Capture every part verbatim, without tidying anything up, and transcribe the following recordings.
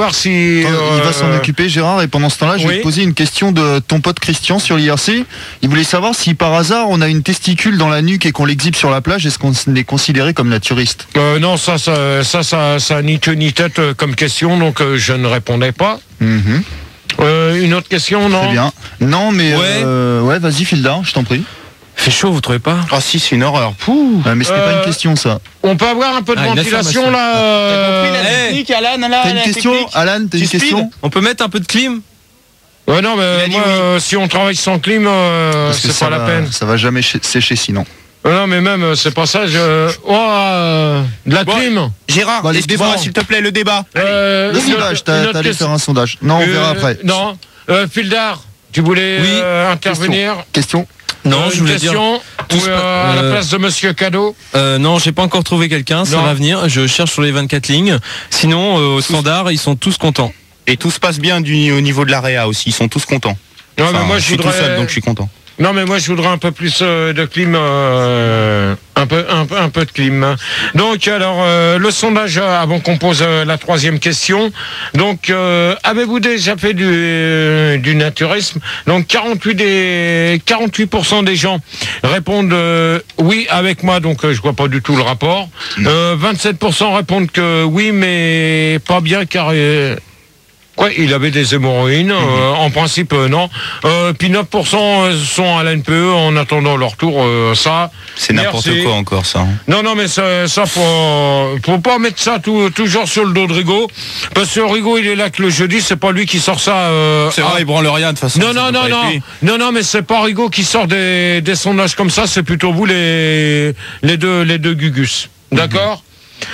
voir si... Attends, euh, il va s'en occuper, Gérard, et pendant ce temps-là, je oui. vais te poser une question de ton pote Christian sur l'I R C. Il voulait savoir si par hasard on a une testicule dans la nuque et qu'on l'exhibe sur la plage, est-ce qu'on est considéré comme naturiste? euh, Non, ça, ça, ça, ça, ça a ni queue ni tête euh, comme question, donc euh, je ne répondais pas. Mm-hmm. Euh, une autre question, non? Très bien. Non, mais... Ouais, euh, ouais vas-y, Fildar, je t'en prie. Fait chaud, vous trouvez pas? Ah si, c'est une horreur. Pouh. Ah, mais c'était Euh, pas une question, ça. On peut avoir un peu de Ah, une ventilation, affirmation. là euh... T'as compris la hey. technique, Alan, là, T'as une la question, technique Alan? T'as Tu une speed question? On peut mettre un peu de clim? Ouais, non, mais Il a dit moi, oui. euh, si on travaille sans clim, euh, Parce que c'est ça pas la va- peine. Ça va jamais ch- sécher sinon. Euh, non, mais même, euh, c'est pas ça. Je... Oh, euh, de la Bon, clim. Gérard, Bon, allez, excuse-moi, débat. s'il te plaît, le débat. Euh, Le une autre- sondage, une t'as autre t'as allé question. faire un sondage. Non, on verra Euh, après. Non, euh, Fildar, tu voulais Oui. euh, intervenir? Question. Non, Euh, je une voulais dire. question Tout ou, se euh, pa- à la euh, place de Monsieur Cadeau. Euh, non, j'ai pas encore trouvé quelqu'un, ça Non. va venir. Je cherche sur les vingt-quatre lignes. Sinon, euh, au standard, ils sont tous contents. Et tout se passe bien du, au niveau de la réa aussi, ils sont tous contents. Non, Enfin, mais moi, je je suis voudrais... tout seul, donc je suis content. Non, mais moi, je voudrais un peu plus euh, de clim, euh, un peu, un peu, un peu de clim. Donc, alors, euh, le sondage euh, avant qu'on pose euh, la troisième question. Donc, euh, avez-vous déjà fait du, euh, du naturisme? Donc, quarante-huit des, quarante-huit pour cent des gens répondent euh, oui avec moi. Donc, euh, je vois pas du tout le rapport. Euh, vingt-sept pour cent répondent que oui, mais pas bien car. Euh, Quoi, il avait des hémorroïdes, euh, en principe euh, non. Euh, puis neuf pour cent sont à l'A N P E en attendant leur tour, euh, ça. C'est n'importe Merci. quoi encore ça. hein. Non, non, mais ça, ça faut, faut pas mettre ça tout, toujours sur le dos de Rigaud, parce que Rigaud il est là que le jeudi, c'est pas lui qui sort ça. Euh, C'est ah, vrai, il branle rien de toute façon. non, ça non, peut non, pas être non, lui. non, non, mais c'est pas Rigaud qui sort des, des sondages comme ça, c'est plutôt vous les, les deux, les deux Gugus. D'accord?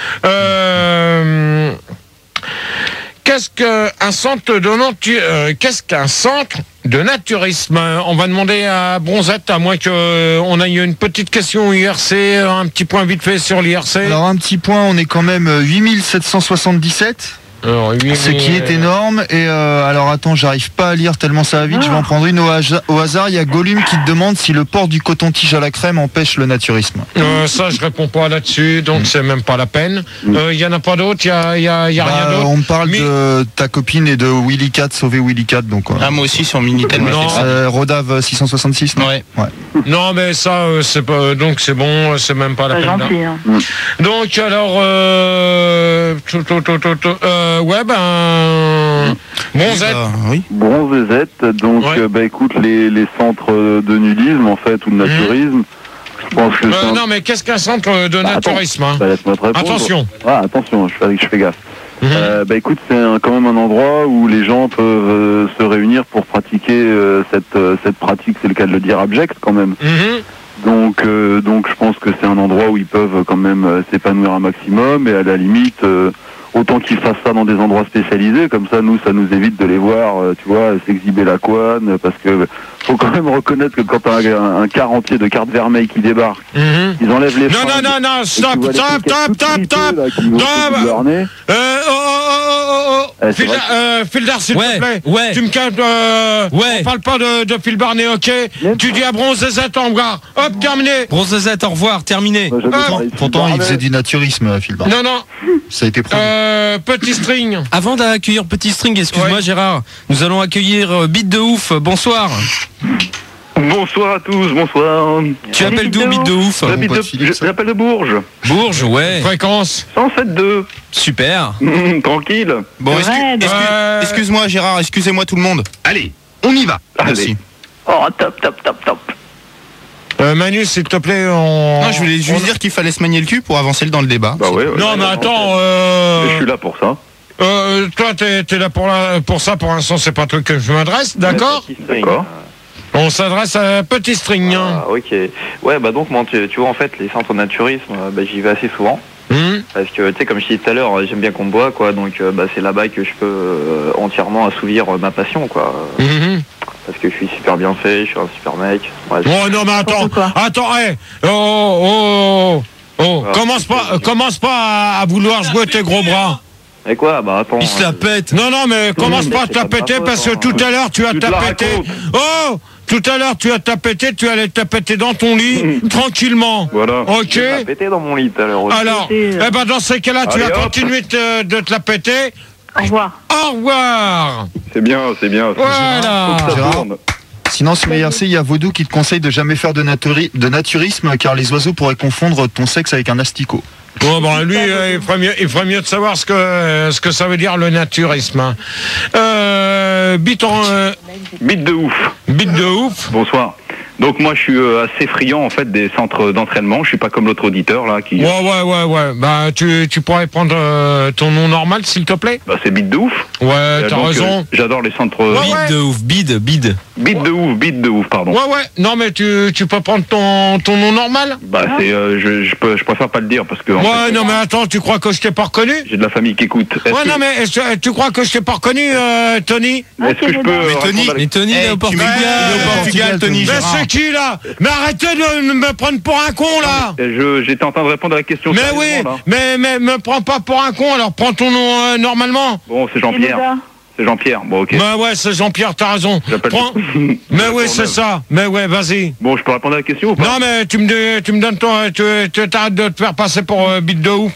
Euh, Qu'est-ce qu'un centre de natu- euh, qu'est-ce qu'un centre de naturisme? On va demander à Bronzette, à moins qu'on aille une petite question I R C, un petit point vite fait sur l'I R C. Alors un petit point, on est quand même huit mille sept cent soixante-dix-sept, Alors, oui, ce mais- qui est énorme. Et euh, alors attends, j'arrive pas à lire tellement ça va vite, je vais en prendre une au, hasa- au hasard. Il y a Gollum qui te demande si le port du coton-tige à la crème empêche le naturisme. Euh, ça, je réponds pas là-dessus, donc c'est même pas la peine. Il y en a pas d'autres, il y a, y a, y a Bah, rien d'autre. on me parle Mais- de ta copine et de Willy Cat, sauver Willy Cat, donc. euh, Ah, moi aussi sur Minitel. moi, Non. je fais ça. euh, Rodave six cent soixante-six, non Ouais. Non, mais ça, euh, c'est pas, donc c'est bon, c'est même pas la Pas peine. gentil, hein. Donc alors, euh, tout, tout, tout, tout, tout, euh, ouais ben, Bronzette. Ah, oui. Bronzezette, donc Ouais. euh, bah écoute les, les centres de nudisme en fait ou de naturisme, je pense que c'est Euh, un- non, mais qu'est-ce qu'un centre de Bah, naturisme hein bah, laisse-moi te répondre. Attention. Ah attention, je fais, je fais gaffe. Mhm. Euh, bah écoute, c'est un- quand même un endroit où les gens peuvent euh, se réunir pour pratiquer euh, cette, euh, cette pratique, c'est le cas de le dire, abjecte quand même. Mhm. Donc, euh, donc je pense que c'est un endroit où ils peuvent quand même euh, s'épanouir un maximum et à la limite, euh, autant qu'ils fassent ça dans des endroits spécialisés, comme ça nous, ça nous évite de les voir, euh, tu vois, s'exhiber la couenne, parce que faut quand même reconnaître que quand t'as un, un quart entier de cartes vermeilles qui débarquent, Mhm. ils enlèvent les Non, fringues, non, non, non, et stop, tu vois les stop, casquettes stop, toutes stop, fripées, stop. là, qui vont Stop. au bout de leur nez. Euh, oh, oh, oh, oh, oh. Eh, c'est Fildar, vrai. euh, Fildar, s'il Ouais, te plaît. ouais. Tu me calmes, euh, Ouais. on parle pas de, de Phil Barnet, ok? Même Tu dis à Bronzezette, en gars. Hop, terminé. Bronzezette, au revoir, terminé. Moi, j'avais Ah, parlé de Pourtant, il Barnet. faisait du naturisme, Phil Bar. Non, non. Ça a été prouvé. Euh, petit string. Avant d'accueillir Petit String, excuse-moi Ouais. Gérard, nous allons accueillir euh, Bite de Ouf. Bonsoir. Bonsoir à tous, bonsoir. Tu Salut, appelles Bite d'où de Bite de Ouf? Bon, J'habite pote de- Philippe, ça. J'appelle de Bourges. Bourges, ouais. Fréquence. cent sept deux. Super. Tranquille. Bon, Ouais, excu- bah- excu- Euh, excuse-moi Gérard, excusez-moi tout le monde. Allez, on y va. Merci. Oh, top, top, top, top. Euh, Manu, s'il te plaît, on... Non, je voulais juste on- dire qu'il fallait se manier le cul pour avancer dans le débat. Bah ouais. ouais, Non, ouais, mais ouais, attends, Mais euh... je suis là pour ça. euh, toi, t'es, t'es là pour, la, pour ça, pour l'instant, c'est pas toi que je m'adresse, d'accord? D'accord. On s'adresse à Petit String, hein. Ah, ok. Ouais, bah donc, moi, tu, tu vois, en fait, les centres de naturisme, euh, bah, j'y vais assez souvent. Hum. Parce que, tu sais, comme je disais tout à l'heure, j'aime bien qu'on me boit, quoi. Donc, euh, bah, c'est là-bas que je peux euh, entièrement assouvir euh, ma passion, quoi. Mhm. Parce que je suis super bien fait, je suis un super mec. Ouais, je- Oh non, mais attends, N'importe quoi. attends, hé, oh, oh, oh, oh, Ah, commence c'est pas, pas- euh, commence pas à, à vouloir jouer tes gros bras. Et quoi? Bah, attends. Il se la euh, pète. Non, non, mais commence mais pas à c'est te la pas de ma péter faute, parce que hein. tout à l'heure tu as Tu te la tapété. racontes. Oh, tout à l'heure tu as tapété, tu allais taper dans ton lit tranquillement. Voilà. Ok. Je l'ai pété dans mon lit tout à l'heure aussi. Alors, Pété, euh. eh ben dans ces cas-là, tu Allez, vas hop. continuer de, te- de te la péter. Au revoir. Au revoir. C'est bien, c'est bien. Voilà. Faut que ça Gérard. tourne. Sinon, sur I R C, il y a Vaudou qui te conseille de jamais faire de, naturi- de naturisme car les oiseaux pourraient confondre ton sexe avec un asticot. Bon, bon, lui, euh, il, ferait mieux, il ferait mieux de savoir ce que, euh, ce que ça veut dire le naturisme. hein. Euh, bite en... Euh, Bite de ouf. bite de ouf. Bonsoir. Donc moi je suis euh, assez friand en fait des centres d'entraînement. Je suis pas comme l'autre auditeur là qui. Ouais, ouais, ouais, ouais. Bah, tu, tu pourrais prendre euh, ton nom normal, s'il te plaît. Bah c'est bite de ouf. Ouais, Euh, t'as donc, raison. euh, J'adore les centres. Ouais, Bide ouais. de ouf, bide, bide. Bite de ouf, bite de ouf, pardon. Ouais, ouais. Non, mais tu, tu peux prendre ton, ton nom normal. Bah c'est, euh, je, je, peux, je préfère pas le dire parce que. en Ouais, fait, non, mais attends, tu crois que je t'ai pas reconnu? j'ai de la famille qui écoute. Est-ce Ouais, que, non, mais est-ce- tu crois que je t'ai pas reconnu, euh, Tony? est-ce que je peux. euh, Mais Tony, répondre à la- Mais Tony, il est au tu Portugal. mets- il est au Portugal, Tony, Mais Gérard. c'est qui, là? Mais arrêtez de me prendre pour un con, là! Je, j'étais en train de répondre à la question. Mais sérieusement, oui, là. mais, mais me prends pas pour un con, alors prends ton nom euh, normalement. Bon, c'est Jean-Pierre. C'est Jean-Pierre. Bon, ok. Bah ouais, c'est Jean-Pierre, t'as raison. J'appelle- Prends... mais oui, c'est Courneuve. ça. Mais ouais, vas-y. Bon, je peux répondre à la question ou pas? Non, mais tu me, dis- tu me donnes ton... Tu, tu t'arrêtes de te faire passer pour euh, bite de ouf.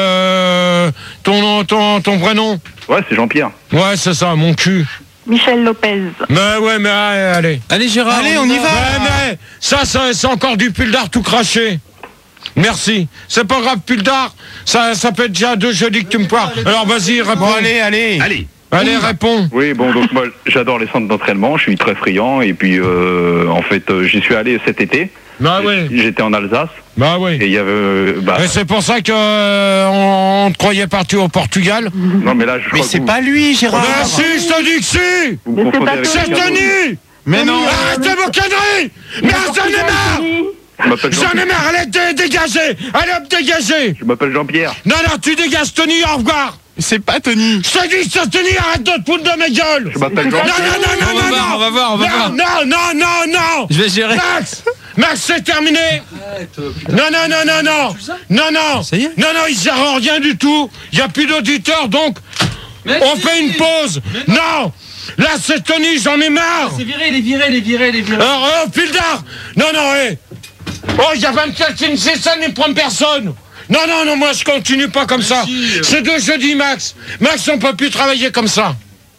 Euh, ton, nom- ton, ton vrai nom. Ouais, c'est Jean-Pierre. Ouais, c'est ça, mon cul. Michel Lopez. Mais ouais, mais allez, allez. Allez Gérard, Allez, on y va. Ouais, mais ça, ça c'est encore du pull d'art tout craché. Merci. C'est pas grave, pull d'art. Ça, ça fait déjà deux jeudis que tu me parles. Alors vas-y, réponds. Bon, allez, allez. Allez. Allez, réponds. Oui, bon, donc moi, j'adore les centres d'entraînement, je suis très friand, et puis, euh, en fait, euh, j'y suis allé cet été. Bah oui. J'étais en Alsace, Bah oui. et il y avait... euh, bah, Et c'est pour ça que euh, on, on te croyait parti au Portugal. non, mais là, je Mais crois que c'est vous, pas lui, Gérard. Bah si, je te dis que si. vous me Mais c'est confondez pas avec toi. C'est quelqu'un d'autre. Tony. Mais non. Arrêtez vos conneries. Mais j'en ai marre. Je m'appelle J'en Jean- ai marre. Allez, dé- dégagez. Allez, hop, dégagez. je m'appelle Jean-Pierre. Non, non, tu dégages, Tony, au revoir. C'est pas Tony. Je te dis, c'est Tony, arrête de te foutre de ma gueule. Je m'appelle Non, Jean-Pierre. non, non, non, On va non, voir, non. on va voir, on va non, voir. non, non, non, non. Je vais gérer. Max Max, c'est terminé. Non, non, non, non, non. Non, non. Ça y est Non, non, il sert à rien du tout. Il n'y a plus d'auditeurs, donc on fait une pause. Non. Là, c'est Tony, j'en ai marre. C'est viré, les viré, les viré, les viré. Alors, oh, Pildar. Non, non, hé. Oh, il y a vingt-quatre films, c'est ça, ne prend personne. Non, non, non, moi, je continue pas comme ça. C'est de jeudi, Max. Max, on peut plus travailler comme ça.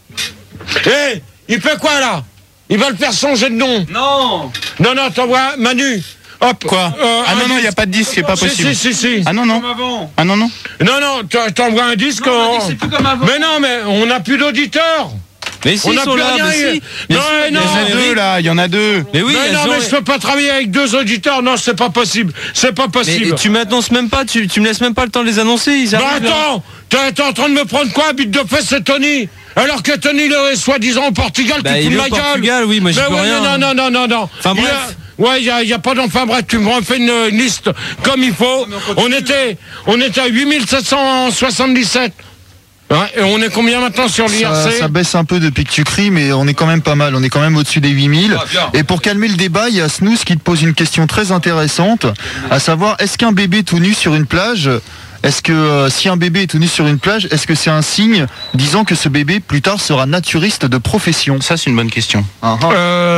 Hé, il fait quoi, là? Il va le faire changer de nom. Non. Non, non, t'envoies Manu. Hop. Quoi euh, Ah un non, non, il disque. n'y a pas de disque, c'est pas Si, possible. si, si, si. Ah non, non. Comme avant. Ah non, non. Non, non, t'en- t'envoies un disque. Non, on a dit on- que c'est plus comme avant. Mais non, mais on n'a plus d'auditeurs. Mais si, On ils n'a sont plus là, rien. mais si. Non, Bien sûr, mais non. Il y en a mais deux oui. là, il y en a deux. Mais oui, mais elles non, ont- mais je peux pas travailler avec deux auditeurs. Non, c'est pas possible. C'est pas possible. Mais tu m'annonces même pas, tu, tu me laisses même pas le temps de les annoncer. Ils Bah arrivent, là. attends, t'es t'es en train de me prendre quoi, bite de fesse, c'est Tony? Alors que Tony, il est soi-disant au Portugal, Bah, tu te il fous est de au ma gueule. Portugal, oui, moi j'y Mais peux ouais, rien. Non, non, non, non, non. Enfin, Il y a- bref. Ouais, il y a, il y a pas d'enfin bref, tu me refais une, une liste comme il faut. On était, on était à huit mille sept cent soixante-dix-sept. Ouais, et on est combien maintenant sur l'I R Ça, C? ça baisse un peu depuis que tu cries, mais on est quand même pas mal. On est quand même au-dessus des huit mille. Ah, bien. Et pour calmer le débat, il y a Snooze qui te pose une question très intéressante, à savoir, est-ce qu'un bébé tout nu sur une plage, est-ce que euh, si un bébé est tout nu sur une plage, est-ce que c'est un signe disant que ce bébé plus tard sera naturiste de profession? Ça, c'est une bonne question. Ah, ah.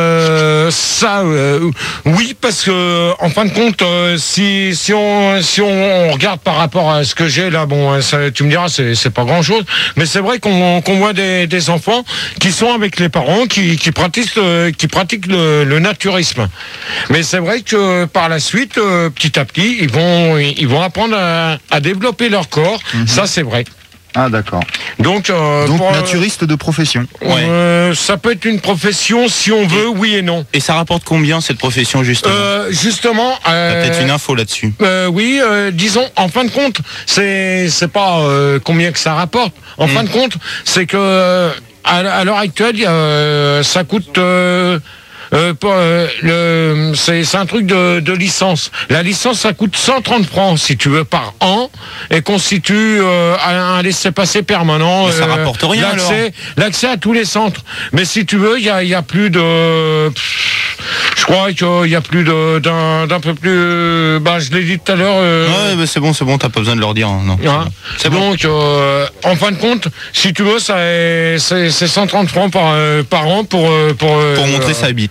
Euh, ça, euh, oui, parce que en fin de compte, euh, si si on si on, on regarde par rapport à ce que j'ai là, bon, ça, tu me diras, c'est c'est pas grand chose, mais c'est vrai qu'on qu'on voit des, des enfants qui sont avec les parents, qui qui pratiquent le, qui pratiquent le, le naturisme. Mais c'est vrai que par la suite, euh, petit à petit, ils vont ils vont apprendre à, à développer leur corps. Ça, c'est vrai. Ah, d'accord. Donc, euh, Donc pour, naturiste de profession. euh, ça peut être une profession si on veut, oui et non. Et ça rapporte combien cette profession justement? Euh, justement, T'as euh, peut-être une info là-dessus. euh, oui, euh, disons, en fin de compte, c'est c'est pas euh, combien que ça rapporte. En fin de compte, c'est que euh, à, à l'heure actuelle, il y a, euh, ça coûte. Euh, euh, pas, euh, le, c'est, c'est un truc de, de licence. La licence, ça coûte cent trente francs, si tu veux, par an, et constitue euh, un, un laissez-passer permanent. Mais ça rapporte rien, l'accès, alors. l'accès à tous les centres. Mais si tu veux, il y a, il y a plus de... pff, je crois qu'il y a plus de, d'un, d'un peu plus... Bah, je l'ai dit tout à l'heure... euh, Ouais, bah, c'est bon, c'est bon, t'as pas besoin de leur dire. hein, Non. Hein. C'est bon. Donc, euh, en fin de compte, si tu veux, ça est, c'est, c'est cent trente francs par, euh, par an pour... euh, pour, euh, Pour montrer sa bite.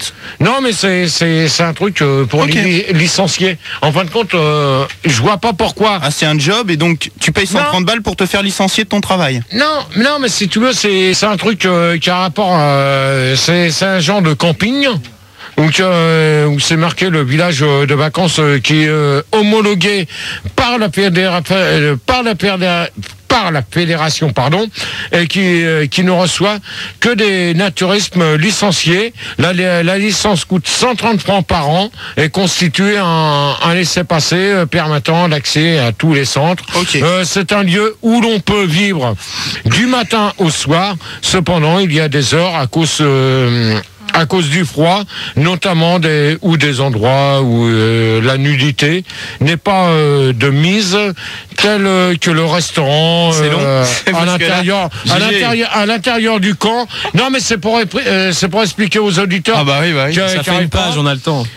plus. Non, mais c'est c'est c'est un truc euh, pour Ok. les li- licenciés. En fin de compte, euh, je vois pas pourquoi. Ah, c'est un job et donc tu payes cent trente balles pour te faire licencier de ton travail. Non, non, mais si tu veux, c'est c'est un truc euh, qui a rapport. euh, c'est c'est un genre de camping. Donc, euh, où c'est marqué le village euh, de vacances euh, qui est euh, homologué par la fédération, euh, par la fédération, par la fédération, pardon, et qui euh, qui ne reçoit que des naturismes licenciés. La, la, la licence coûte cent trente francs par an et constitue un, un laissez-passer euh, permettant l'accès à tous les centres. Ok. Euh, c'est un lieu où l'on peut vivre du matin au soir. Cependant, il y a des heures à cause euh, à cause du froid, notamment des ou des endroits où euh, la nudité n'est pas euh, de mise, tel euh, que le restaurant C'est long. euh, C'est à parce que là, l'intérieur, à G G. l'intérieur, à l'intérieur du camp. Non, mais c'est pour épri- euh, c'est pour expliquer aux auditeurs. Ah bah oui, bah oui. qui- Ça qui fait arrivent une page, pas. on a le temps.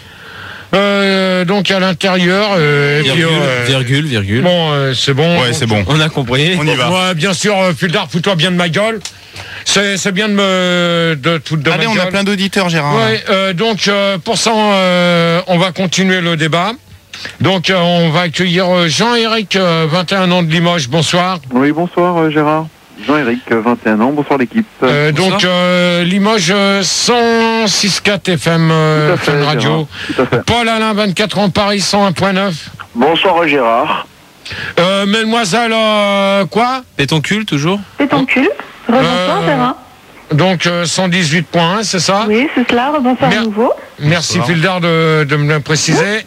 Euh, donc à l'intérieur. Euh, et puis, Virgule, euh, virgule, virgule. Bon, euh, c'est bon. Ouais, c'est bon. On a compris. On y va. Ouais, bien sûr, euh, Fuldar, fous-toi bien de ma gueule. C'est c'est bien de me de te foutre de Allez, ma on gueule. a plein d'auditeurs, Gérard. Ouais, euh, donc euh, pour ça, euh, on va continuer le débat. Donc euh, on va accueillir euh, Jean-Éric, euh, vingt et un ans de Limoges. Bonsoir. Oui, bonsoir euh, Gérard. Jean-Éric, euh, vingt et un ans, bonsoir l'équipe. Euh, bonsoir. donc euh, Limoges euh, cent six virgule quatre F M, euh, Tout à fait, F M radio. Gérard. Tout à fait. Paul Alain, vingt-quatre ans, Paris cent un virgule neuf. Bonsoir Gérard. Euh, Mademoiselle, euh, quoi Pétoncule, toujours. C'est ton cul. Rebonsoir, Euh, Gérard. Donc euh, cent dix-huit point un, c'est ça? Oui, c'est cela. Rebonsoir Mer- à nouveau. Merci Bonsoir. Fildar de, de me le préciser.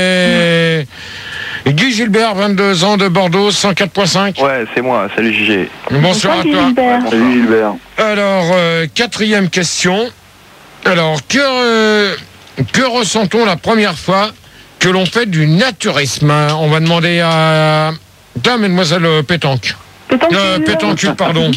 Et Guy Gilbert, vingt-deux ans de Bordeaux, cent quatre virgule cinq. Ouais, c'est moi, salut J G. Bonsoir à Guy toi. Gilbert. Salut Gilbert. Alors, euh, quatrième question. Alors, que, euh, que ressent-on la première fois que l'on fait du naturisme? On va demander à Dame, Mademoiselle euh, Pétanque. Pétoncule. Euh, Pétancule, pardon.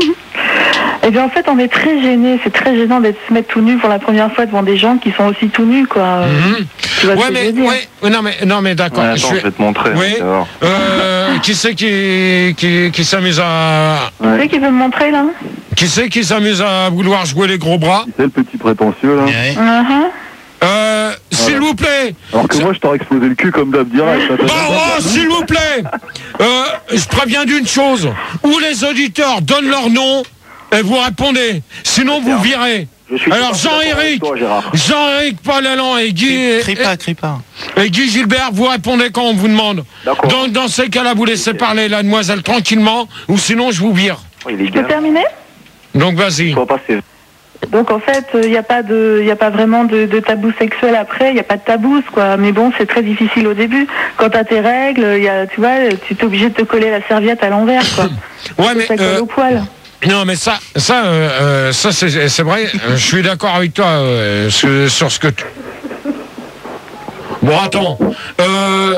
Eh bien, en fait, on est très gênés. C'est très gênant d'être se mettre tout nu pour la première fois devant des gens qui sont aussi tout nus, quoi. Euh, Mhm. Tu vois ce Ouais, que je mais, veux dire. ouais, ouais, non, mais, non, mais d'accord. Ouais, je attends, suis- je vais te montrer. Oui. hein, tu vas voir. Euh, qui c'est qui, qui, qui s'amuse à, Tu sais qui veut me montrer, là qui c'est qui s'amuse à vouloir jouer les gros bras? C'est le petit prétentieux là. Ouais. Mhm. Euh, s'il vous plaît. Alors que moi je t'aurais explosé le cul comme d'hab direct. Bon, oh, s'il vous plaît. Euh, je préviens d'une chose. Où les auditeurs donnent leur nom et vous répondez. Sinon, vous virez. Je suis Alors, tout à fait d'accord avec Jean-Éric, toi, Gérard. Jean-Éric, Paul Allan et Guy, Crie pas, crie pas. et Guy Gilbert, vous répondez quand on vous demande. D'accord. Dans, dans ces cas-là, vous laissez parler la demoiselle tranquillement, ou sinon je vous vire. Oh, il est Je peux bien. terminer Donc vas-y. Faut passer. Donc, en fait, il n'y a pas de, il a pas vraiment de, de tabou sexuel après. Il n'y a pas de tabous, quoi. Mais bon, c'est très difficile au début. Quand t'as tes règles, il y a, tu vois, tu es obligé de te coller la serviette à l'envers, quoi. Ouais, mais Ça colle euh, au poil. non, mais ça, ça, euh, euh, ça c'est c'est vrai. euh, Je suis d'accord avec toi euh, sur, sur ce que tu. Bon, attends. Euh,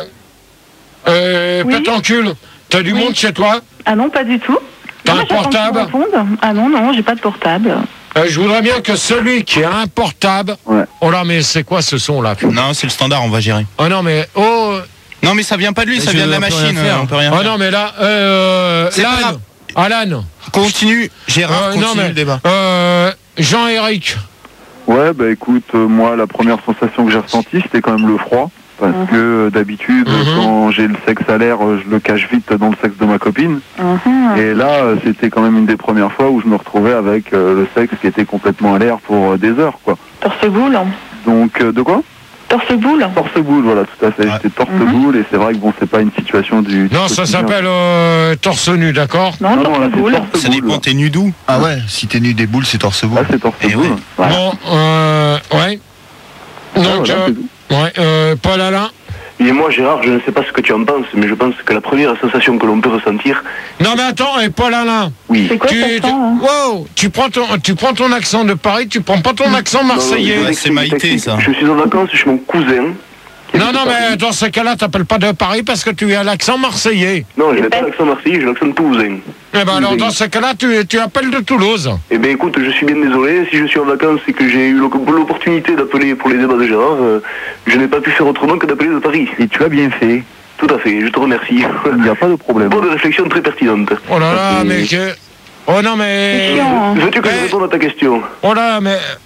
euh, Oui. Pétancule, t'as du Oui. monde chez toi? Ah non, pas du tout. T'as Non, un mais j'attends que tu portable? me répondes. Ah non, non, j'ai pas de portable. Euh, je voudrais bien que celui qui a un portable. Ouais. Oh là, mais c'est quoi ce son là? Non, c'est le standard, on va gérer. Oh non, mais oh. Non, mais ça vient pas de lui, ça Je vient de la peux rien machine. faire. On peut rien Oh faire. non, mais là, euh, C'est pas Alan, grave. Alan, Continue, Gérard, euh, continue non mais, le débat. euh, Jean-Éric, Ouais, bah écoute, euh, moi la première sensation que j'ai ressentie c'était quand même le froid. Parce Mhm. que euh, d'habitude, Mhm. quand j'ai le sexe à l'air, euh, je le cache vite dans le sexe de ma copine. Mhm. Et là, euh, c'était quand même une des premières fois où je me retrouvais avec euh, le sexe qui était complètement à l'air pour euh, des heures, quoi. Torse-boule. Donc, euh, de quoi Torse-boule. Torse-boule, voilà, tout à fait. Ouais. J'étais torse-boule et c'est vrai que bon, c'est pas une situation du. du non, ça quotidien. s'appelle euh, torse nu, d'accord? Non, Non, non, là, c'est torse-boule. torse-boule. Ça dépend, t'es nu d'où? Ah ouais, si t'es nu des boules, c'est torse boule. Là, c'est torse-boule. Eh ouais. Voilà. Bon, euh, ouais. Donc, Ah, voilà, euh, c'est tout. ouais, euh, Paul Alain. Et moi, Gérard, je ne sais pas ce que tu en penses, mais je pense que la première sensation que l'on peut ressentir, Non, mais attends, et Paul Alain. oui. C'est quoi Tu, cet tu, accent, hein wow, tu prends ton, tu prends ton accent de Paris, tu prends pas ton accent Non, non, marseillais. je Ouais, t'explique, c'est Maïté, je t'explique. ça. Je suis en vacances chez mon cousin. qui Non, habite non, à mais Paris. dans ce cas-là, t'appelles pas de Paris parce que tu as l'accent marseillais. Non, je n'ai pas Répète. l'accent marseillais, j'ai l'accent toulousain. Eh ben alors, dans ce cas-là, tu, tu appelles de Toulouse. Eh bien, écoute, je suis bien désolé. Si je suis en vacances et que j'ai eu l'oc- l'opportunité d'appeler pour les débats de Gérard, euh, je n'ai pas pu faire autrement que d'appeler de Paris. Et tu as bien fait. Tout à fait, je te remercie. Il n'y a pas de problème. Bonne réflexion très pertinente. Oh là là, Et- mais que... Oh non, C'est mais... chiant, hein. Veux-tu que je Mais- réponde à ta question? Oh là, mais...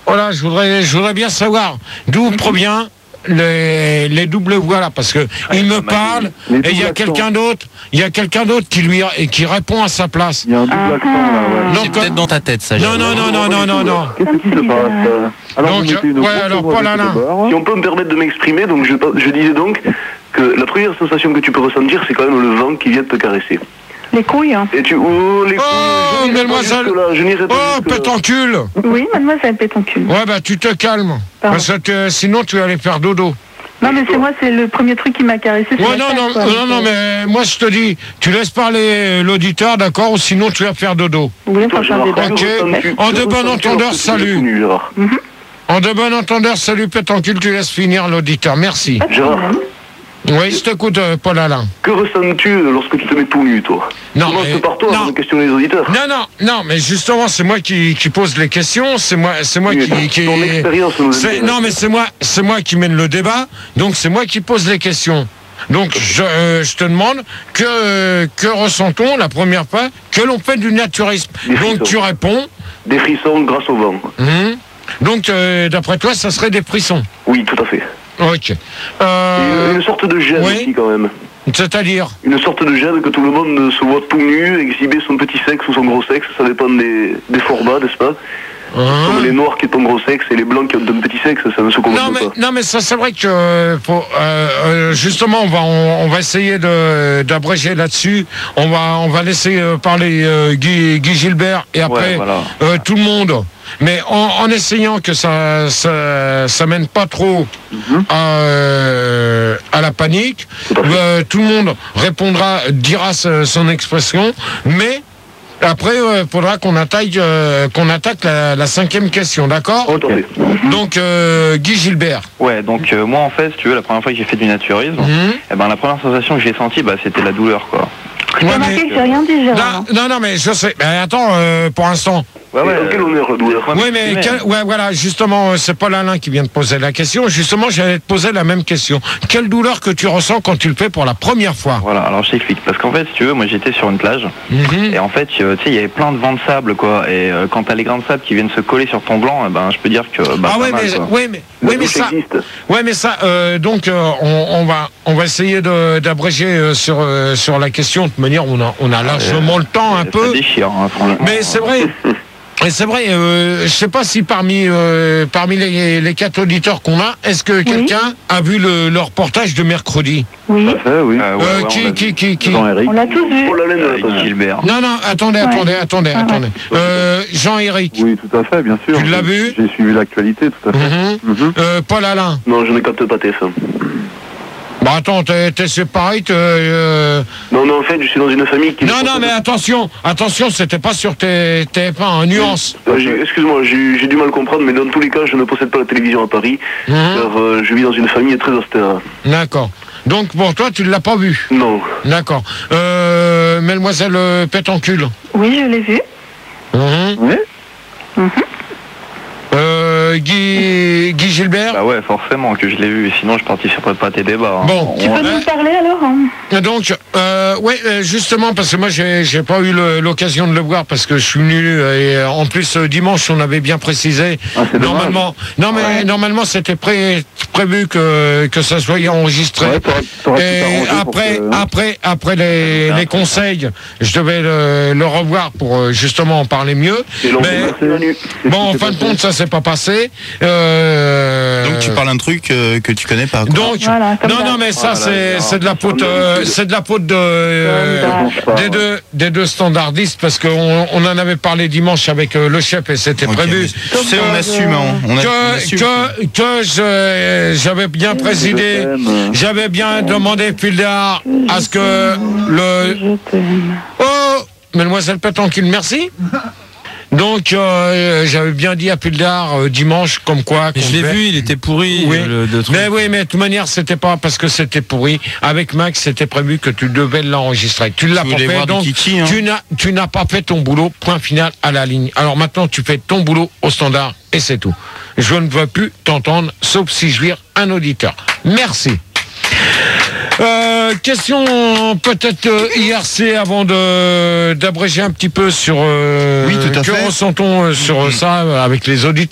voilà, je voudrais, je voudrais bien savoir d'où provient les, les doubles voix là, parce que Ah, il me ça m'a parle Les et il y a doubles quelqu'un d'autre, il y a quelqu'un d'autre qui lui et qui répond à sa place. Il y a un double Ah, accent là, ouais. C'est Donc, peut-être dans ta tête, ça. Non, non, non, non, non, non, non. Qu'est-ce qui se passe euh Alors, Donc, vous mettez une ouais, grosse alors, voix Paul avec Alain. le bar. Si on peut me permettre de m'exprimer, donc je, je disais donc que la première sensation que tu peux ressentir, c'est quand même le vent qui vient te caresser. Les couilles. Hein. Et tu... Oh, les couilles, Oh, je n'irai pas mademoiselle. jusque-là, je n'irai pas Oh, jusque-là. pétoncule. Oui, mademoiselle Pétoncule. Ouais, bah tu te calmes. Pardon. Parce que tu- sinon tu vas aller faire dodo. Non, mais c'est moi, c'est le premier truc qui m'a caressé. sur Ouais, la non, tête, non, quoi. non, non, mais moi je te dis, tu laisses parler l'auditeur, d'accord, ou sinon tu vas faire dodo. Vous voulez faire un débat? Ok. Ressens-tu- En de ressens-tu bon entendeur, lorsque tu salut. es tout nu, Gérard. En de bon entendeur, salut pétoncule, tu laisses finir l'auditeur. Merci. Pas de Gérard, problème. Oui, je t'écoute, euh, Paul Alain. que ressens-tu lorsque tu te mets tout nu, toi? Non, Commence mais- par toi non. avant de questionner les auditeurs. Non, non, non, mais justement, c'est moi qui, qui pose les questions, c'est moi, c'est moi Oui, qui, qui- ton expérience nous c'est- intéresse. non, mais c'est moi, c'est moi qui mène le débat, donc c'est moi qui pose les questions. Donc je, euh, je te demande que que ressent-on la première fois que l'on fait du naturisme. Des Donc frissons. tu réponds. Des frissons grâce au vent. hum, donc euh, d'après toi, ça serait des frissons. Oui, tout à fait. Ok. Et Euh, une, une sorte de gêne oui. aussi, quand même. C'est-à-dire. Une sorte de gêne que tout le monde se voit tout nu, exhiber son petit sexe ou son gros sexe, ça dépend des, des formats, n'est-ce pas? hein, Comme les noirs qui ont un gros sexe et les blancs qui ont un petit sexe, ça ne se convainc Non mais, pas. non mais ça c'est vrai que euh, faut, euh, euh, justement on va on, on va essayer de d'abréger là-dessus. On va on va laisser euh, parler euh, Guy, Guy Gilbert et après Ouais, voilà. euh, tout le monde. Mais en, en essayant que ça ça, ça mène pas trop à, euh, à la panique, Tout à fait. euh, tout le monde répondra, dira ce- son expression, mais après il faudra qu'on attaque euh, qu'on attaque la, la cinquième question, d'accord? Tout à fait. Donc euh, Guy Gilbert. Ouais, donc euh, moi en fait, si tu veux, la première fois que j'ai fait du naturisme, Mhm. eh ben la première sensation que j'ai sentie, bah, c'était la douleur, quoi. Ouais, T'as remarqué mais- que j'ai rien dit, Gérard. non, non, non, mais je sais. Mais attends, euh, pour l'instant. Ouais, Et ouais. dans quel euh, honneur, la douleur? Ouais, Oui, mais mais- quel- ouais, voilà, justement, euh, c'est Paul Alain qui vient de poser la question. Justement, j'allais te poser la même question. Quelle douleur que tu ressens quand tu le fais pour la première fois? Voilà, alors je t'explique. Parce qu'en fait, si tu veux, moi j'étais sur une plage, Mhm. et en fait, euh, tu sais, il y avait plein de vents de sable, quoi. Et euh, quand t'as les grains de sable qui viennent se coller sur ton blanc, eh ben, je peux dire que. Bah, Ah pas ouais, mal, mais, quoi. ouais, mais, La ouais, mais douche ça, existe. ouais, mais ça, euh, donc, euh, on, on va, on va essayer de- d'abréger euh, sur euh, sur la question. De toute manière, on a, on a largement le temps un Ça peu. déchire, hein, franchement. Mais c'est vrai. Et c'est vrai, euh, je sais pas si parmi euh, parmi les, les quatre auditeurs qu'on a, est-ce que quelqu'un a vu le, le reportage de mercredi? Oui, Tout à fait, oui. Euh, ouais, Euh, ouais, on qui, l'a qui, vu. qui, qui Jean-Éric. on l'a tous vu. Oh la laine, Avec attends. Gilbert. Non, non, attendez, Ouais. attendez, attendez, Ah ouais. attendez. Euh, Jean-Éric, Oui, tout à fait, bien sûr. Tu l'as vu? J'ai suivi l'actualité, tout à fait. Mhm. Mhm. euh, Paul Alain. Non, je ne capte pas T F un. Bah attends, t'es t'es séparé, t'es, euh... Non, non, en fait, je suis dans une famille qui... Non, non, mais attention, attention, c'était pas sur T F un, en nuance. Euh, j'ai- Excuse-moi, j'ai j'ai du mal à comprendre, mais dans tous les cas, je ne possède pas la télévision à Paris, Mhm. car euh, je vis dans une famille très austère. D'accord. Donc pour toi, tu ne l'as pas vu. Non. D'accord. Euh, Mademoiselle euh, Pétoncule. Oui, je l'ai vu. Mhm. Oui. Euh, Guy, Guy Gilbert. Bah ouais, forcément que je l'ai vu, sinon je participerai pas à tes débats. hein. Bon. Tu peux nous parler alors hein? Donc, euh, ouais, euh, justement, parce que moi, j'ai, j'ai pas eu le- l'occasion de le voir parce que je suis venu et euh, en plus euh, dimanche, on avait bien précisé. Ah, c'est dommage. Normalement, non mais Ouais. normalement, c'était pré- prévu que que ça soit enregistré. Ouais, t'aurais- t'aurais pu Et t'arranger pour après, que- après, après les, les conseils, je devais le, le revoir pour euh, justement en parler mieux. Et l'on Mais c'est venu. Qu'est-ce bon, en qui s'est fin de passé compte, ça s'est pas passé. Euh, Donc tu parles d'un truc euh, que tu connais pas. quoi. Donc, Voilà, comme non, ça. non, mais ça, Oh là c'est, là, c'est de la faute, euh, c'est de la faute de, euh, Comme ça. des deux, des deux standardistes, parce qu'on on en avait parlé dimanche avec euh, le chef et c'était Ok, prévu. mais Tu sais, on assume. Hein. On, a- on Que, assume. que, que je- j'avais bien présidé, Je t'aime. j'avais bien demandé Pildar à ce que le, Je t'aime. oh, mademoiselle Pétoncule, merci. Donc, euh, j'avais bien dit à Pildar euh, dimanche, comme quoi. Mais qu'on je l'ai devait- vu, il était pourri. Oui. Le, le truc. Mais oui, mais de toute manière, c'était pas parce que c'était pourri. Avec Max, c'était prévu que tu devais l'enregistrer. Tu l'as Tu pas voulais fait, voir du donc kiki, hein. tu n'as tu n'as pas fait ton boulot. Point final à la ligne. Alors maintenant, tu fais ton boulot au standard et c'est tout. Je ne veux plus t'entendre, sauf si je vire un auditeur. Merci. Euh, question peut-être euh, I R C avant de d'abréger un petit peu sur euh, Oui, tout à que fait. ressent-on euh, sur euh, ça euh, avec les auditeurs.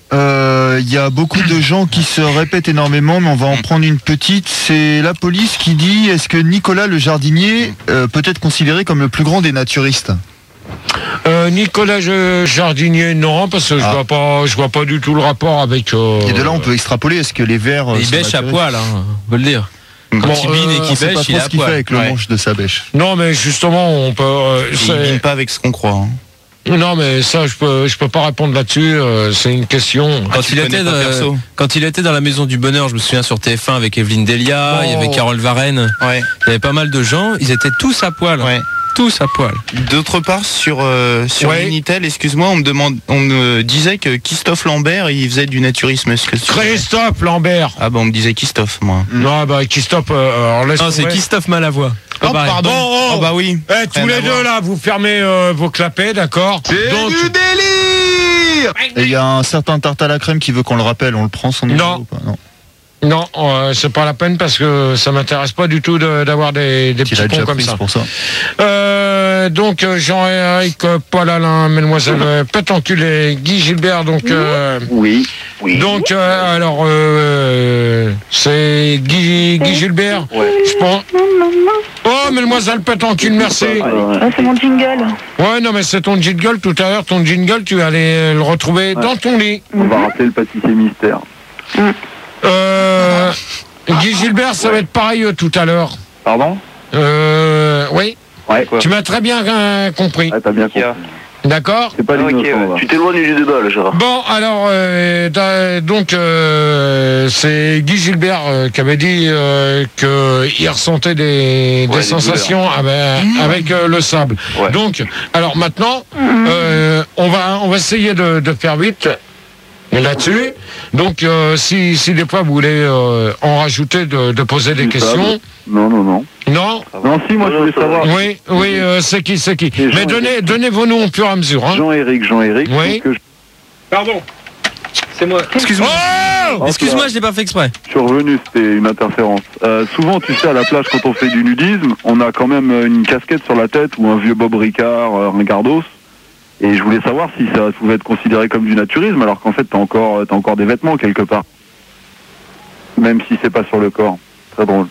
Euh, Il y a beaucoup de gens qui se répètent énormément, mais on va en prendre une petite. C'est la police qui dit, est-ce que Nicolas le jardinier euh, peut être considéré comme le plus grand des naturistes? Euh, Nicolas Jardinier, non, parce que je Ah. vois pas, je vois pas du tout le rapport avec. Euh... Et de là, on peut extrapoler, est-ce que les vers... euh, Il sont bêche à naturistes? poil, hein, on peut le dire. Quand Bon, il bine et euh, On qu'il sait pas bêche, trop il est ce à qu'il fait poil. avec le Ouais. manche de sa bêche. Non, mais justement, on peut. euh, Il c'est- bine pas avec ce qu'on croit. hein. Non, mais ça, je peux, je peux pas répondre là-dessus. euh, c'est une question. Quand, tu il connais était pas dans, perso. quand il était dans la Maison du Bonheur, je me souviens sur T F un avec Evelyne Delia, Oh. il y avait Carole Varenne, Ouais. il y avait pas mal de gens, ils étaient tous à poil. Ouais. Tous à poil. D'autre part, sur euh, sur Ouais. Minitel, excuse-moi, on me demande, on me disait que Christophe Lambert, il faisait du naturisme. Est-ce que tu- Christophe Lambert. Ah bah on me disait Christophe, moi. Non, bah Christophe. euh, alors laisse Non, c'est tomber. Christophe Malavoie. Oh pareil. pardon. Oh, oh. Oh bah oui. Eh, tous Rien les à deux voir. là, vous fermez euh, vos clapets, d'accord. Donc, Et il y a un certain tarte à la crème qui veut qu'on le rappelle, on le prend son numéro Non. ou pas? Non. non, euh, c'est pas la peine parce que ça m'intéresse pas du tout de- d'avoir des, des Il petits a cons déjà comme pris, ça. c'est pour ça. Euh, donc euh, Jean-Éric euh, Paul Alain, Mademoiselle euh, Pète enculé, Guy Gilbert, donc euh, Oui, oui. donc euh, alors euh, c'est Guy, Guy Gilbert. Ouais. Je pense. Oh, Mademoiselle Pète enculé, merci. Ah, c'est mon jingle. Ouais, non mais c'est ton jingle tout à l'heure, ton jingle, tu allais le retrouver dans ton lit. On va rappeler le pâtissier mystère. Euh, Guy Gilbert, ça va être pareil euh, tout à l'heure. Pardon? Euh, oui, Ouais, quoi? tu m'as très bien euh, compris. Ah, t'as bien compris. D'accord. C'est pas Ah, ok, l'innocent, ouais. là. Tu t'éloignes du débat, là, Gérard. Bon, alors, euh, da- donc, euh, c'est Guy Gilbert euh, qui avait dit euh, qu'il ressentait des, des des sensations avec, avec euh, le sable. Ouais. Donc, alors maintenant, euh, on va on va essayer de, de faire vite là-dessus. Donc, euh, si, si des fois vous voulez euh, en rajouter, de, de poser des Du questions. sable. Non, non, non. Non. Non, si, moi, je voulais savoir. Oui, oui, euh, c'est qui, c'est qui. Et Jean- Mais donnez, donnez vos noms au fur et à mesure. Hein. Jean-Éric, Jean-Éric. Oui. que je... Pardon. C'est moi. Excuse-moi. Oh Hop Excuse-moi, là. je l'ai pas fait exprès. Je suis revenu, c'était une interférence. Euh, souvent, tu sais, à la plage, quand on fait du nudisme, on a quand même une casquette sur la tête ou un vieux Bob Ricard, euh, un gardos. Et je voulais savoir si ça pouvait être considéré comme du naturisme, alors qu'en fait, t'as encore, t'as encore des vêtements quelque part. Même si c'est pas sur le corps. Très drôle.